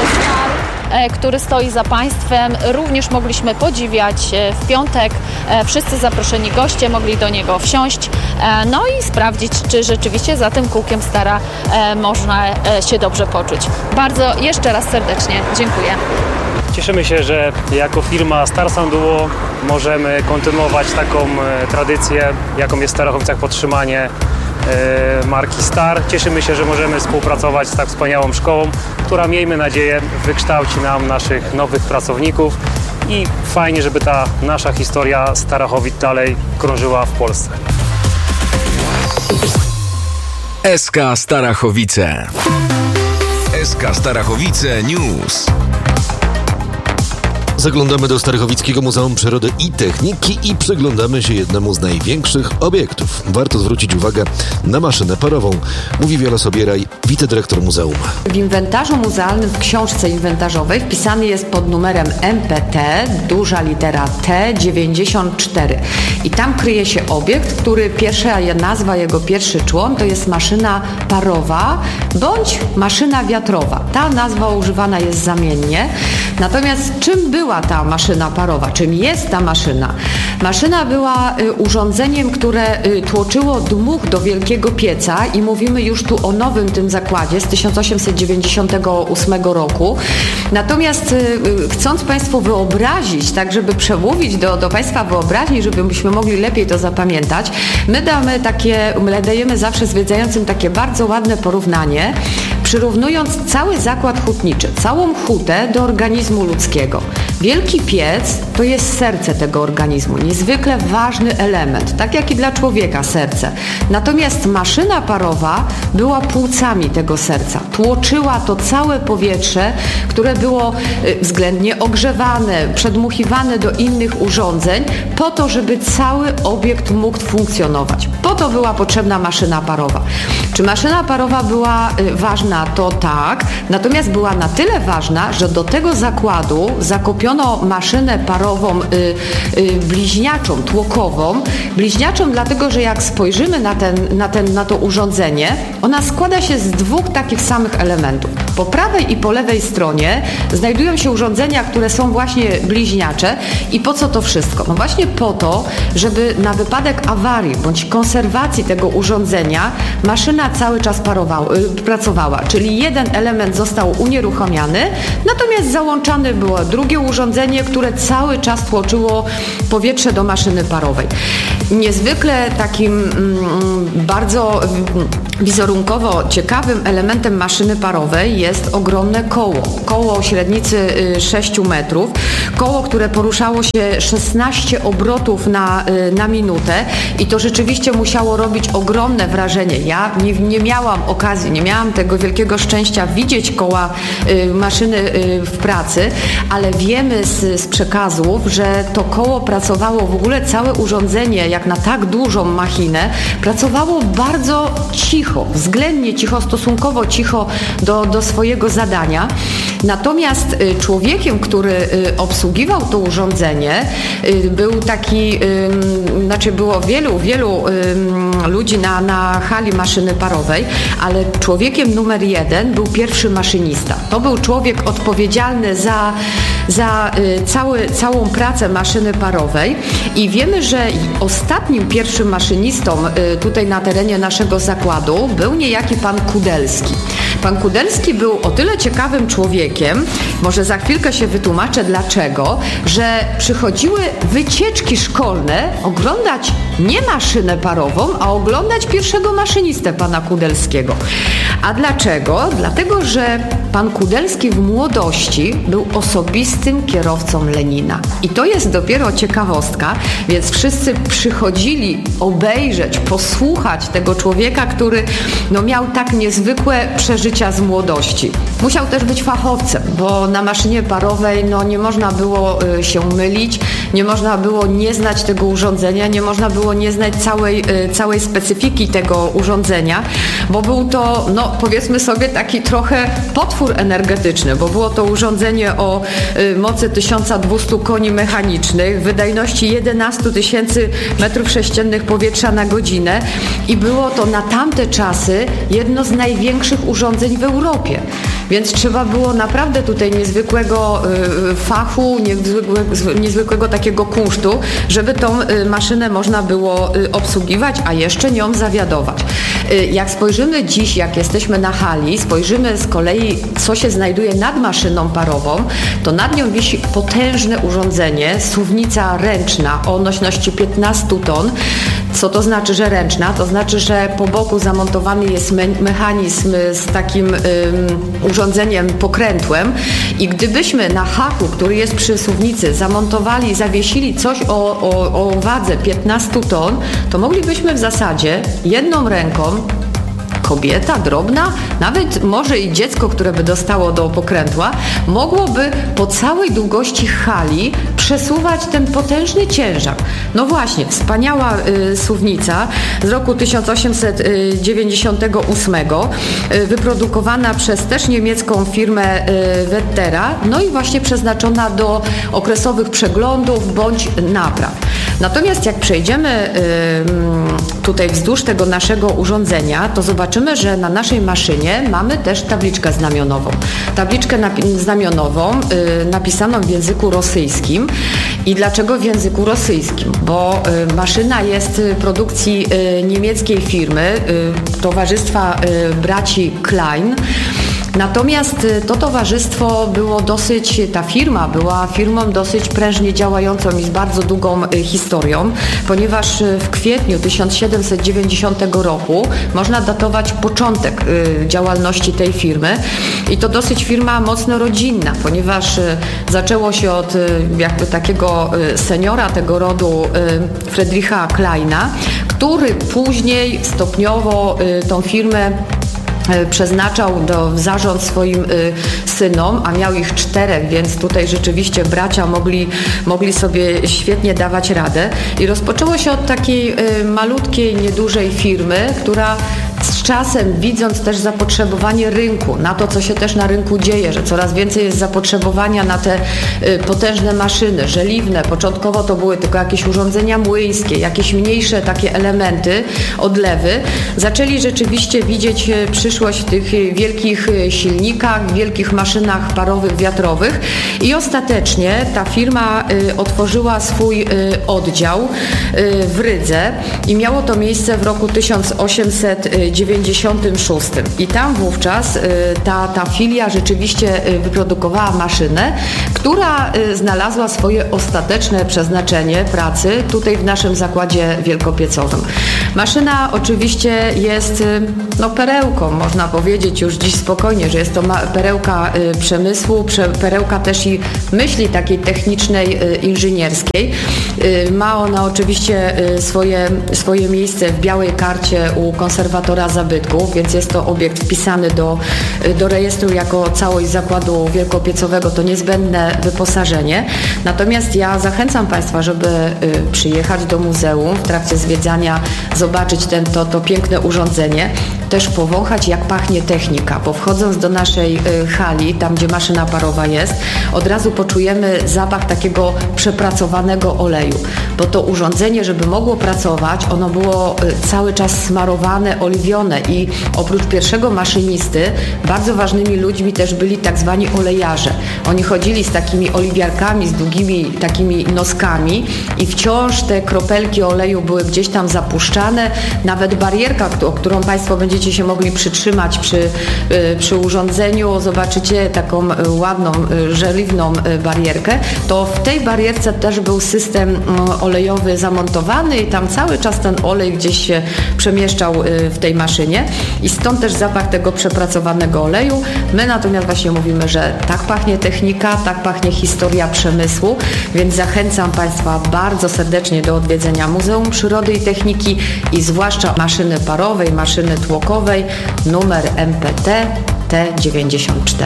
który stoi za państwem, również mogliśmy podziwiać w piątek. Wszyscy zaproszeni goście mogli do niego wsiąść, no i sprawdzić, czy rzeczywiście za tym kółkiem Stara można się dobrze poczuć. Bardzo jeszcze raz serdecznie dziękuję. Cieszymy się, że jako firma Star Sanduo możemy kontynuować taką tradycję, jaką jest w Starachowicach podtrzymanie marki Star. Cieszymy się, że możemy współpracować z tak wspaniałą szkołą, która, miejmy nadzieję, wykształci nam naszych nowych pracowników i fajnie, żeby ta nasza historia Starachowic dalej krążyła w Polsce. SK Starachowice. SK Starachowice News. Zaglądamy do Starachowickiego Muzeum Przyrody i Techniki i przyglądamy się jednemu z największych obiektów. Warto zwrócić uwagę na maszynę parową, mówi Wiola Sobieraj, wicedyrektor muzeum. W inwentarzu muzealnym, w książce inwentarzowej wpisany jest pod numerem MPT, duża litera T 94. I tam kryje się obiekt, który pierwsza nazwa, jego pierwszy człon to jest maszyna parowa bądź maszyna wiatrowa. Ta nazwa używana jest zamiennie. Natomiast czym była ta maszyna parowa? Czym jest ta maszyna? Maszyna była urządzeniem, które tłoczyło dmuch do wielkiego pieca i mówimy już tu o nowym tym zakładzie z 1898 roku. Natomiast chcąc Państwu wyobrazić, tak żeby przemówić do Państwa wyobraźni, żebyśmy mogli lepiej to zapamiętać, my dajemy zawsze zwiedzającym takie bardzo ładne porównanie, przyrównując cały zakład hutniczy, całą hutę do organizmu ludzkiego. Wielki piec to jest serce tego organizmu, niezwykle ważny element, tak jak i dla człowieka serce. Natomiast maszyna parowa była płucami tego serca. Tłoczyła to całe powietrze, które było względnie ogrzewane, przedmuchiwane do innych urządzeń, po to, żeby cały obiekt mógł funkcjonować. Po to była potrzebna maszyna parowa. Czy maszyna parowa była ważna? To tak. Natomiast była na tyle ważna, że do tego zakładu zakupiono maszynę parową bliźniaczą, tłokową. Bliźniaczą dlatego, że jak spojrzymy na to urządzenie, ona składa się z dwóch takich samych elementów. Po prawej i po lewej stronie znajdują się urządzenia, które są właśnie bliźniacze. I po co to wszystko? No właśnie po to, żeby na wypadek awarii bądź konserwacji tego urządzenia maszyna cały czas pracowała. Czyli jeden element został unieruchomiony, natomiast załączane było drugie urządzenie, które cały czas tłoczyło powietrze do maszyny parowej. Niezwykle takim bardzo wizerunkowo ciekawym elementem maszyny parowej jest ogromne koło o średnicy 6 metrów, koło, które poruszało się 16 obrotów na minutę i to rzeczywiście musiało robić ogromne wrażenie. Ja nie miałam okazji, nie miałam tego wielkiego szczęścia widzieć koła maszyny w pracy, ale wiemy z przekazów, że to koło pracowało, w ogóle całe urządzenie, jak na tak dużą machinę, pracowało bardzo cicho, względnie cicho, stosunkowo cicho do swojego zadania. Natomiast człowiekiem, który obsługiwał to urządzenie, był taki, było wielu ludzi na hali maszyny parowej, ale człowiekiem numer 1 był pierwszy maszynista. To był człowiek odpowiedzialny za całą pracę maszyny parowej i wiemy, że ostatnim pierwszym maszynistą tutaj na terenie naszego zakładu był niejaki pan Kudelski. Pan Kudelski był o tyle ciekawym człowiekiem, może za chwilkę się wytłumaczę dlaczego, że przychodziły wycieczki szkolne oglądać nie maszynę parową, a oglądać pierwszego maszynistę pana Kudelskiego. A dlaczego? Dlatego, że pan Kudelski w młodości był osobistym kierowcą Lenina. I to jest dopiero ciekawostka, więc wszyscy przychodzili obejrzeć, posłuchać tego człowieka, który miał tak niezwykłe przeżycia z młodości. Musiał też być fachowcem, bo na maszynie parowej nie można było się mylić, nie można było nie znać tego urządzenia, nie można było nie znać całej specyfiki tego urządzenia, bo był to, powiedzmy sobie, taki trochę potwór energetyczny, bo było to urządzenie o mocy 1200 koni mechanicznych, wydajności 11 000 metrów sześciennych powietrza na godzinę i było to na tamte czasy jedno z największych urządzeń w Europie. Więc trzeba było naprawdę tutaj niezwykłego fachu, niezwykłego takiego kunsztu, żeby tą maszynę można było obsługiwać, a jeszcze nią zawiadować. Jak spojrzymy dziś, jak jesteśmy na hali, spojrzymy z kolei, co się znajduje nad maszyną parową, to nad nią wisi potężne urządzenie, suwnica ręczna o nośności 15 ton. Co to znaczy, że ręczna? To znaczy, że po boku zamontowany jest mechanizm z takim urządzeniem pokrętłem i gdybyśmy na haku, który jest przy suwnicy, zamontowali, zawiesili coś o wadze 15 ton, to moglibyśmy w zasadzie jedną ręką kobieta drobna, nawet może i dziecko, które by dostało do pokrętła, mogłoby po całej długości hali przesuwać ten potężny ciężar. No właśnie, wspaniała suwnica z roku 1898, wyprodukowana przez też niemiecką firmę Wettera, no i właśnie przeznaczona do okresowych przeglądów bądź napraw. Natomiast jak przejdziemy tutaj wzdłuż tego naszego urządzenia, to zobaczymy, że na naszej maszynie mamy też tabliczkę znamionową. Tabliczkę znamionową napisaną w języku rosyjskim. I dlaczego w języku rosyjskim? Bo maszyna jest produkcji niemieckiej firmy, towarzystwa braci Klein. Natomiast to towarzystwo ta firma była firmą dosyć prężnie działającą i z bardzo długą historią, ponieważ w kwietniu 1790 roku można datować początek działalności tej firmy i to dosyć firma mocno rodzinna, ponieważ zaczęło się od jakby takiego seniora tego rodu Friedricha Kleina, który później stopniowo tą firmę przeznaczał w zarząd swoim synom, a miał ich 4, więc tutaj rzeczywiście bracia mogli sobie świetnie dawać radę. I rozpoczęło się od takiej malutkiej, niedużej firmy, która z czasem, widząc też zapotrzebowanie rynku, na to, co się też na rynku dzieje, że coraz więcej jest zapotrzebowania na te potężne maszyny, żeliwne. Początkowo to były tylko jakieś urządzenia młyńskie, jakieś mniejsze takie elementy, odlewy. Zaczęli rzeczywiście widzieć przyszłość w tych wielkich silnikach, wielkich maszynach parowych, wiatrowych i ostatecznie ta firma otworzyła swój oddział w Rydze i miało to miejsce w roku 1896. I tam wówczas ta filia rzeczywiście wyprodukowała maszynę, która znalazła swoje ostateczne przeznaczenie pracy tutaj w naszym zakładzie wielkopiecowym. Maszyna oczywiście jest perełką, można powiedzieć już dziś spokojnie, że jest to perełka przemysłu, perełka też i myśli takiej technicznej, inżynierskiej. Ma ona oczywiście swoje miejsce w białej karcie u konserwatora zabytków, więc jest to obiekt wpisany do rejestru jako całość zakładu wielkopiecowego, to niezbędne wyposażenie. Natomiast ja zachęcam Państwa, żeby przyjechać do muzeum w trakcie zwiedzania, zobaczyć to piękne urządzenie, też powąchać, jak pachnie technika, bo wchodząc do naszej hali, tam gdzie maszyna parowa jest, od razu poczujemy zapach takiego przepracowanego oleju, bo to urządzenie, żeby mogło pracować, ono było cały czas smarowane, oliwione i oprócz pierwszego maszynisty bardzo ważnymi ludźmi też byli tak zwani olejarze. Oni chodzili z takimi oliwiarkami, z długimi takimi noskami i wciąż te kropelki oleju były gdzieś tam zapuszczane. Nawet barierka, o którą Państwo będziecie się mogli przytrzymać przy urządzeniu, zobaczycie taką ładną, żeliwną barierkę, to w tej barierce też był system olejowy zamontowany i tam cały czas ten olej gdzieś się przemieszczał w tej maszynie i stąd też zapach tego przepracowanego oleju. My natomiast właśnie mówimy, że tak pachnie technika, tak pachnie historia przemysłu, więc zachęcam Państwa bardzo serdecznie do odwiedzenia Muzeum Przyrody i Techniki i zwłaszcza maszyny parowej, maszyny tłokowej, numer MPT T94.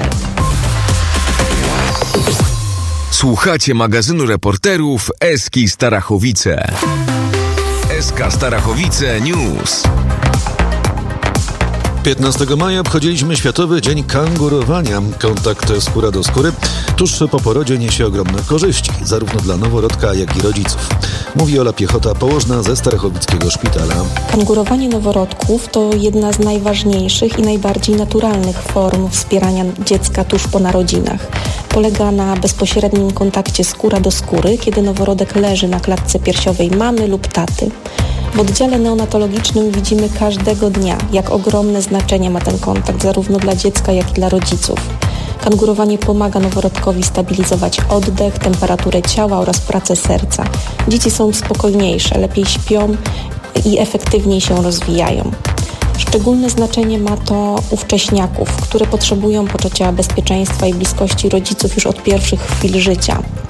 Słuchacie magazynu reporterów Eski Starachowice. SK Starachowice News. 15 maja obchodziliśmy Światowy Dzień Kangurowania. Kontakt skóra do skóry tuż po porodzie niesie ogromne korzyści, zarówno dla noworodka, jak i rodziców. Mówi Ola Piechota, położna ze Starachowickiego Szpitala. Kangurowanie noworodków to jedna z najważniejszych i najbardziej naturalnych form wspierania dziecka tuż po narodzinach. Polega na bezpośrednim kontakcie skóra do skóry, kiedy noworodek leży na klatce piersiowej mamy lub taty. W oddziale neonatologicznym widzimy każdego dnia, jak ogromne znaczenie ma ten kontakt zarówno dla dziecka, jak i dla rodziców. Kangurowanie pomaga noworodkowi stabilizować oddech, temperaturę ciała oraz pracę serca. Dzieci są spokojniejsze, lepiej śpią i efektywniej się rozwijają. Szczególne znaczenie ma to u wcześniaków, które potrzebują poczucia bezpieczeństwa i bliskości rodziców już od pierwszych chwil życia.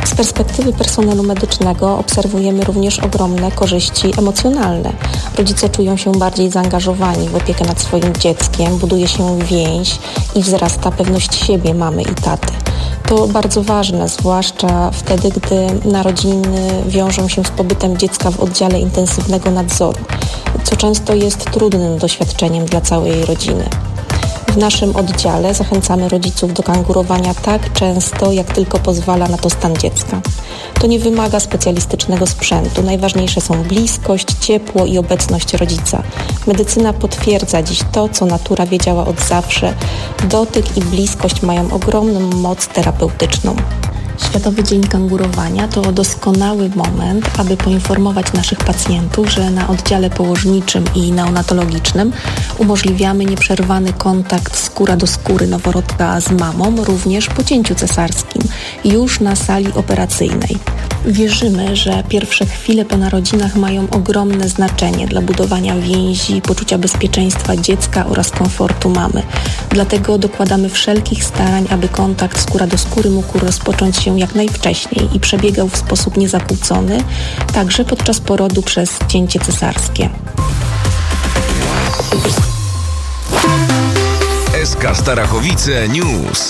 Z perspektywy personelu medycznego obserwujemy również ogromne korzyści emocjonalne. Rodzice czują się bardziej zaangażowani w opiekę nad swoim dzieckiem, buduje się więź i wzrasta pewność siebie mamy i taty. To bardzo ważne, zwłaszcza wtedy, gdy narodziny wiążą się z pobytem dziecka w oddziale intensywnego nadzoru, co często jest trudnym doświadczeniem dla całej rodziny. W naszym oddziale zachęcamy rodziców do kangurowania tak często, jak tylko pozwala na to stan dziecka. To nie wymaga specjalistycznego sprzętu. Najważniejsze są bliskość, ciepło i obecność rodzica. Medycyna potwierdza dziś to, co natura wiedziała od zawsze. Dotyk i bliskość mają ogromną moc terapeutyczną. Światowy Dzień Kangurowania to doskonały moment, aby poinformować naszych pacjentów, że na oddziale położniczym i neonatologicznym umożliwiamy nieprzerwany kontakt skóra do skóry noworodka z mamą, również po cięciu cesarskim, już na sali operacyjnej. Wierzymy, że pierwsze chwile po narodzinach mają ogromne znaczenie dla budowania więzi, poczucia bezpieczeństwa dziecka oraz komfortu mamy. Dlatego dokładamy wszelkich starań, aby kontakt skóra do skóry mógł rozpocząć się jak najwcześniej i przebiegał w sposób niezakłócony, także podczas porodu przez cięcie cesarskie. SK Starachowice News.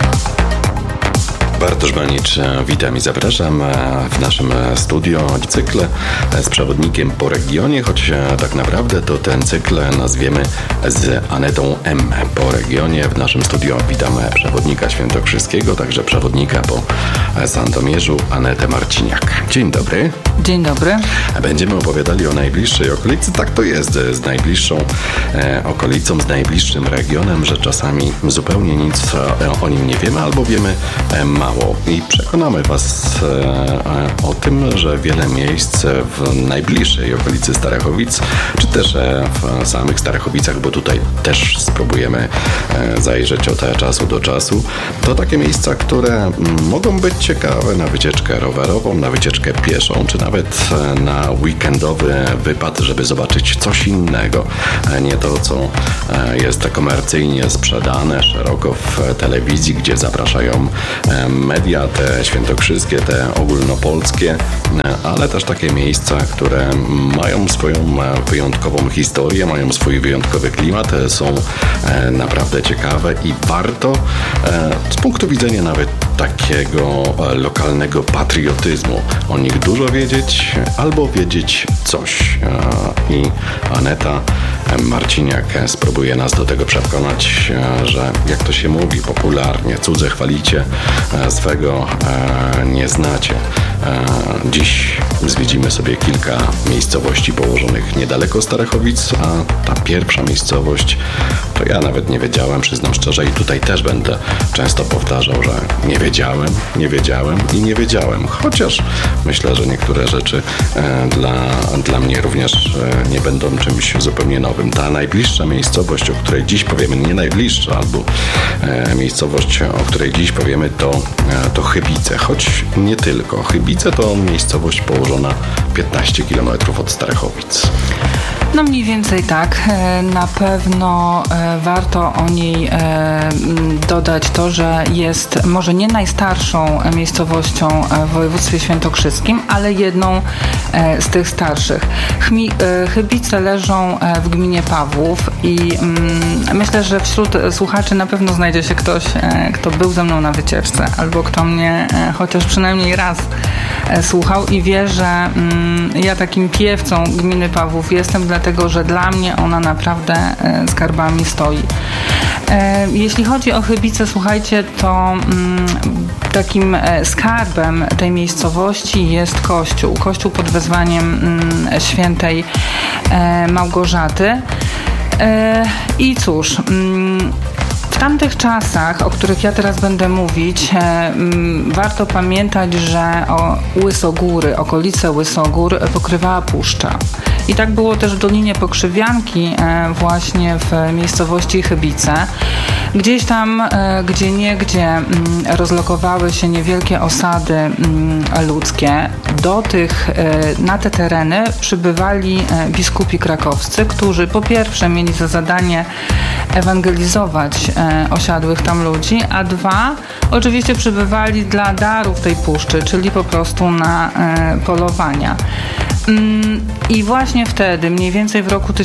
Bartosz Banicz, witam i zapraszam w naszym studio. Cykl z przewodnikiem po regionie, choć tak naprawdę to ten cykl nazwiemy z Anetą M. po regionie. W naszym studio witam przewodnika świętokrzyskiego, także przewodnika po Sandomierzu, Anetę Marciniak. Dzień dobry. Dzień dobry. Będziemy opowiadali o najbliższej okolicy. Tak to jest z najbliższą okolicą, z najbliższym regionem, że czasami zupełnie nic o nim nie wiemy albo wiemy mało. I przekonamy Was o tym, że wiele miejsc w najbliższej okolicy Starachowic, czy też w samych Starachowicach, bo tutaj też spróbujemy zajrzeć od czasu do czasu, to takie miejsca, które mogą być ciekawe na wycieczkę rowerową, na wycieczkę pieszą, czy nawet na weekendowy wypad, żeby zobaczyć coś innego. Nie to, co jest komercyjnie sprzedane szeroko w telewizji, gdzie zapraszają media, te świętokrzyskie, te ogólnopolskie, ale też takie miejsca, które mają swoją wyjątkową historię, mają swój wyjątkowy klimat, są naprawdę ciekawe i warto z punktu widzenia nawet takiego lokalnego patriotyzmu o nich dużo wiedzieć albo wiedzieć coś. I Aneta Marciniak spróbuje nas do tego przekonać, że jak to się mówi popularnie, cudze chwalicie, swego nie znacie. Dziś zwiedzimy sobie kilka miejscowości położonych niedaleko Starachowic, a ta pierwsza miejscowość to ja nawet nie wiedziałem, przyznam szczerze, i tutaj też będę często powtarzał, że nie wiedziałem, chociaż myślę, że niektóre rzeczy dla mnie również nie będą czymś zupełnie nowym. Ta najbliższa miejscowość, o której dziś powiemy, nie najbliższa, albo miejscowość, o której dziś powiemy, to Chybice, choć nie tylko. Chybice to miejscowość położona 15 km od Starachowic. No mniej więcej tak. Na pewno warto o niej dodać to, że jest może nie najstarszą miejscowością w województwie świętokrzyskim, ale jedną z tych starszych. Chybice leżą w gminie Pawłów i myślę, że wśród słuchaczy na pewno znajdzie się ktoś, kto był ze mną na wycieczce albo kto mnie chociaż przynajmniej raz słuchał i wie, że ja takim piewcą gminy Pawłów jestem, dlatego że dla mnie ona naprawdę skarbami stoi. Jeśli chodzi o Chybice, słuchajcie, to takim skarbem tej miejscowości jest kościół pod wezwaniem świętej Małgorzaty. I cóż, w tamtych czasach, o których ja teraz będę mówić, warto pamiętać, że Łysogóry, okolice Łysogór pokrywała puszcza. I tak było też w Dolinie Pokrzywianki, właśnie w miejscowości Chybice. Gdzieś tam, gdzieniegdzie rozlokowały się niewielkie osady ludzkie. Na te tereny przybywali biskupi krakowscy, którzy po pierwsze mieli za zadanie ewangelizować osiadłych tam ludzi, a dwa, oczywiście przybywali dla darów tej puszczy, czyli po prostu na polowania. I właśnie wtedy, mniej więcej w roku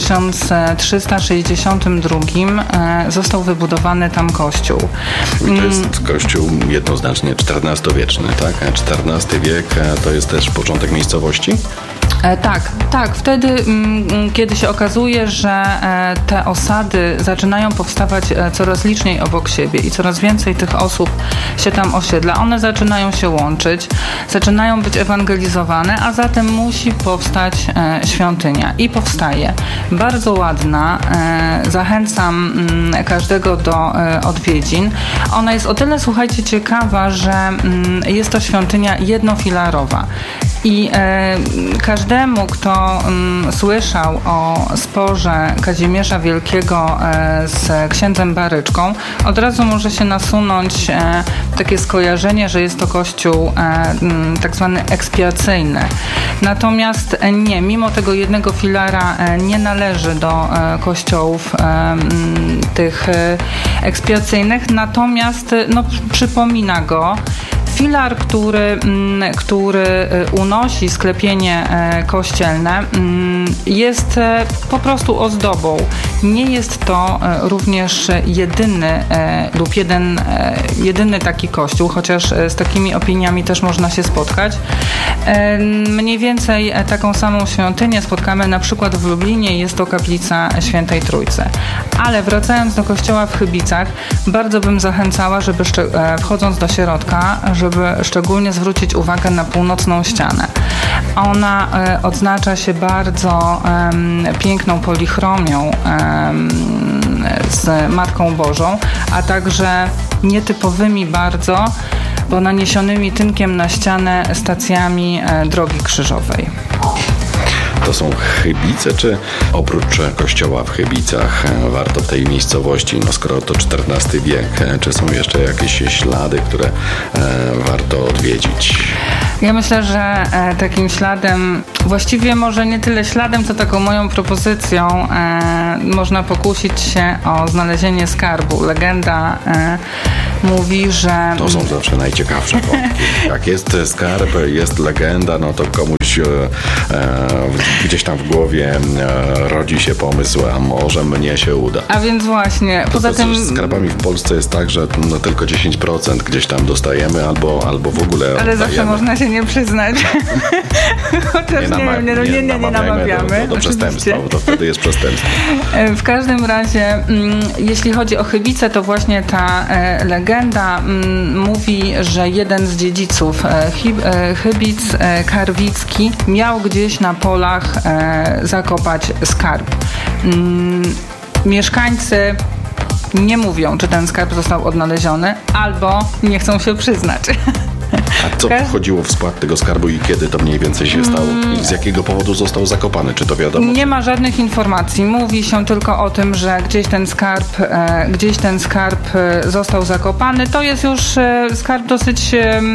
1362 został wybudowany tam kościół. I to jest kościół jednoznacznie XIV-wieczny, tak? XIV wiek to jest też początek miejscowości? Tak. Wtedy, kiedy się okazuje, że te osady zaczynają powstawać coraz liczniej obok siebie i coraz więcej tych osób się tam osiedla, one zaczynają się łączyć, zaczynają być ewangelizowane, a zatem musi powstać świątynia. I powstaje. Bardzo ładna. Zachęcam każdego do odwiedzin. Ona jest o tyle, słuchajcie, ciekawa, że jest to świątynia jednofilarowa. I każdemu, kto słyszał o sporze Kazimierza Wielkiego z księdzem Baryczką, od razu może się nasunąć takie skojarzenie, że jest to kościół tak zwany ekspiacyjny. Natomiast nie, mimo tego jednego filara nie należy do kościołów tych ekspiacyjnych, natomiast przypomina go. Filar, który unosi sklepienie kościelne, jest po prostu ozdobą. Nie jest to również jedyny taki kościół, chociaż z takimi opiniami też można się spotkać. Mniej więcej taką samą świątynię spotkamy na przykład w Lublinie, jest to kaplica Świętej Trójcy. Ale wracając do kościoła w Chybicach, bardzo bym zachęcała, żeby wchodząc do środka, żeby szczególnie zwrócić uwagę na północną ścianę. Ona odznacza się bardzo piękną polichromią z Matką Bożą, a także nietypowymi bardzo, bo naniesionymi tynkiem na ścianę stacjami drogi krzyżowej. To są Chybice, czy oprócz kościoła w Chybicach warto w tej miejscowości, skoro to XIV wiek, czy są jeszcze jakieś ślady, które warto odwiedzić? Ja myślę, że takim śladem, właściwie może nie tyle śladem, co taką moją propozycją, można pokusić się o znalezienie skarbu. Legenda mówi, że... To są zawsze najciekawsze wątki. Jak jest skarb, jest legenda, no to komuś gdzieś tam w głowie rodzi się pomysł, a może mnie się uda. A więc właśnie, poza tym... Z skarbami w Polsce jest tak, że tylko 10% gdzieś tam dostajemy, albo w ogóle ale oddajemy. Zawsze można się nie przyznać. Chociaż nie namawiamy. Do przestępstwa, bo to wtedy jest przestępstwo. W każdym razie, jeśli chodzi o Chybice, to właśnie ta legenda mówi, że jeden z dziedziców Chybic, Karwicki, miał gdzieś na polach zakopać skarb. Mieszkańcy nie mówią, czy ten skarb został odnaleziony, albo nie chcą się przyznać. A co wchodziło w skład tego skarbu i kiedy to mniej więcej się stało? I z jakiego powodu został zakopany? Czy to wiadomo? Nie ma żadnych informacji. Mówi się tylko o tym, że gdzieś ten skarb został zakopany. To jest już skarb dosyć...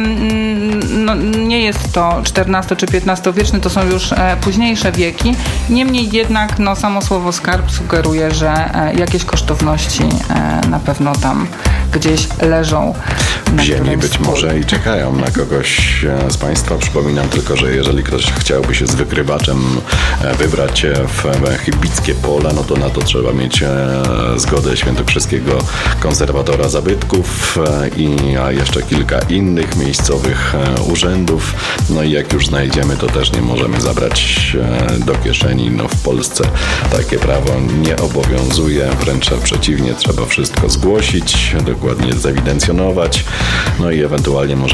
nie jest to XIV czy XV wieczny, to są już późniejsze wieki. Niemniej jednak samo słowo skarb sugeruje, że jakieś kosztowności na pewno tam gdzieś leżą. W ziemi być może i czekają na kogoś z Państwa. Przypominam tylko, że jeżeli ktoś chciałby się z wykrywaczem wybrać w chybickie pola, no to na to trzeba mieć zgodę świętokrzyskiego konserwatora zabytków i jeszcze kilka innych miejscowych urzędów. No i jak już znajdziemy, to też nie możemy zabrać do kieszeni. No w Polsce takie prawo nie obowiązuje, wręcz przeciwnie, trzeba wszystko zgłosić, dokładnie zewidencjonować, no i ewentualnie możemy liczyć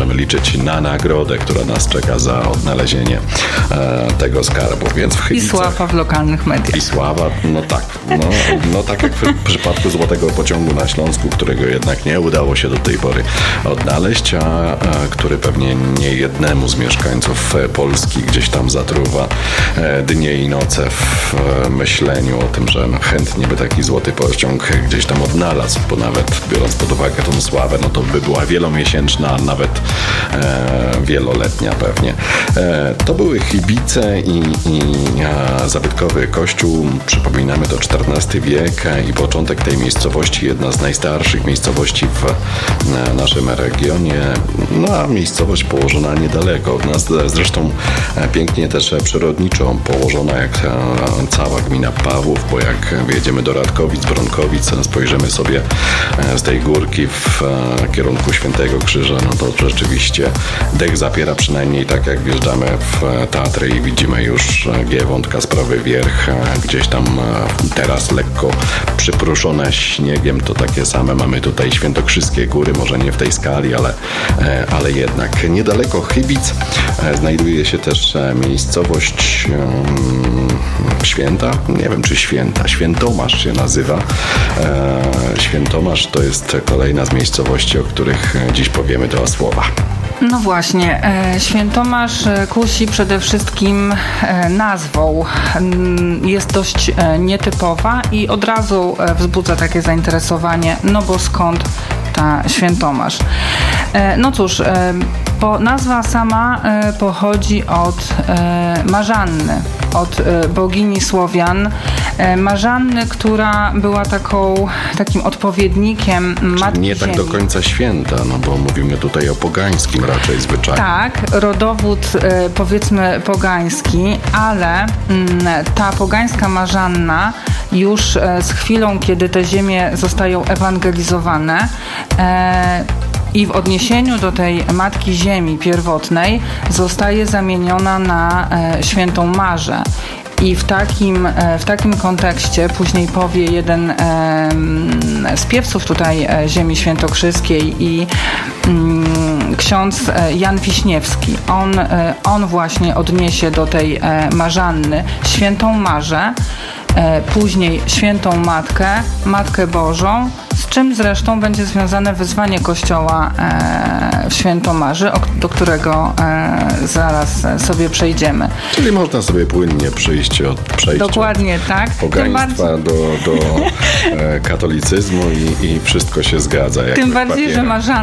liczyć na nagrodę, która nas czeka za odnalezienie tego skarbu. Więc w Chybicach... I sława w lokalnych mediach. I sława, no tak. No tak jak w przypadku Złotego Pociągu na Śląsku, którego jednak nie udało się do tej pory odnaleźć, a który pewnie nie jednemu z mieszkańców Polski gdzieś tam zatruwa dnie i noce w myśleniu o tym, że chętnie by taki Złoty Pociąg gdzieś tam odnalazł, bo nawet biorąc pod uwagę tą sławę, no to by była wielomiesięczna, a nawet wieloletnia pewnie. To były Chybice i zabytkowy kościół. Przypominamy, to XIV wiek i początek tej miejscowości, jedna z najstarszych miejscowości w naszym regionie, no a miejscowość położona niedaleko od nas, zresztą pięknie też przyrodniczo położona jak cała gmina Pawłów, bo jak wjedziemy do Radkowic, Bronkowic, spojrzymy sobie z tej górki w kierunku Świętego Krzyża, no to rzeczywiście dech zapiera, przynajmniej tak jak wjeżdżamy w Tatry i widzimy już Giewont, Kasprowy Wierch, gdzieś tam teraz lekko przypruszone śniegiem, to takie same mamy tutaj świętokrzyskie góry, może nie w tej skali, ale jednak. Niedaleko Chybic znajduje się też miejscowość Święta, nie wiem czy Święta, Świętomasz się nazywa. Świętomasz to jest kolejna z miejscowości, o których dziś powiemy dwa słowa. No właśnie, Świętomasz kusi przede wszystkim nazwą. Jest dość nietypowa i od razu wzbudza takie zainteresowanie, no bo skąd ta Świętomasz? No cóż, nazwa sama pochodzi od Marzanny, od bogini Słowian. Marzanny, która była takim odpowiednikiem Matki nie tak Ziemi. Do końca święta, no bo mówimy tutaj o pogańskim raczej zwyczaju. Tak, rodowód powiedzmy pogański, ale ta pogańska Marzanna już z chwilą, kiedy te ziemie zostają ewangelizowane, i w odniesieniu do tej Matki Ziemi pierwotnej zostaje zamieniona na Świętą Marzę. I w takim kontekście później powie jeden z piewców tutaj ziemi świętokrzyskiej i ksiądz Jan Wiśniewski. On właśnie odniesie do tej Marzanny Świętą Marzę, później Świętą Matkę Bożą, z czym zresztą będzie związane wyzwanie Kościoła w Świętomarzy, do którego zaraz sobie przejdziemy. Czyli można sobie płynnie przejść od dokładnie tak. Pogaństwa do katolicyzmu i wszystko się zgadza. Tym bardziej,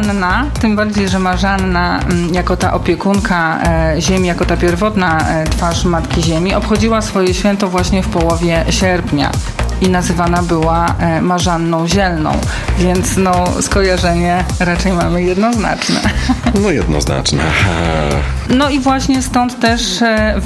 że Marzanna jako ta opiekunka ziemi, jako ta pierwotna twarz Matki Ziemi obchodziła swoje święto właśnie w połowie sierpnia i nazywana była Marzanną Zielną, więc skojarzenie raczej mamy jednoznaczne. No jednoznaczne. No i właśnie stąd też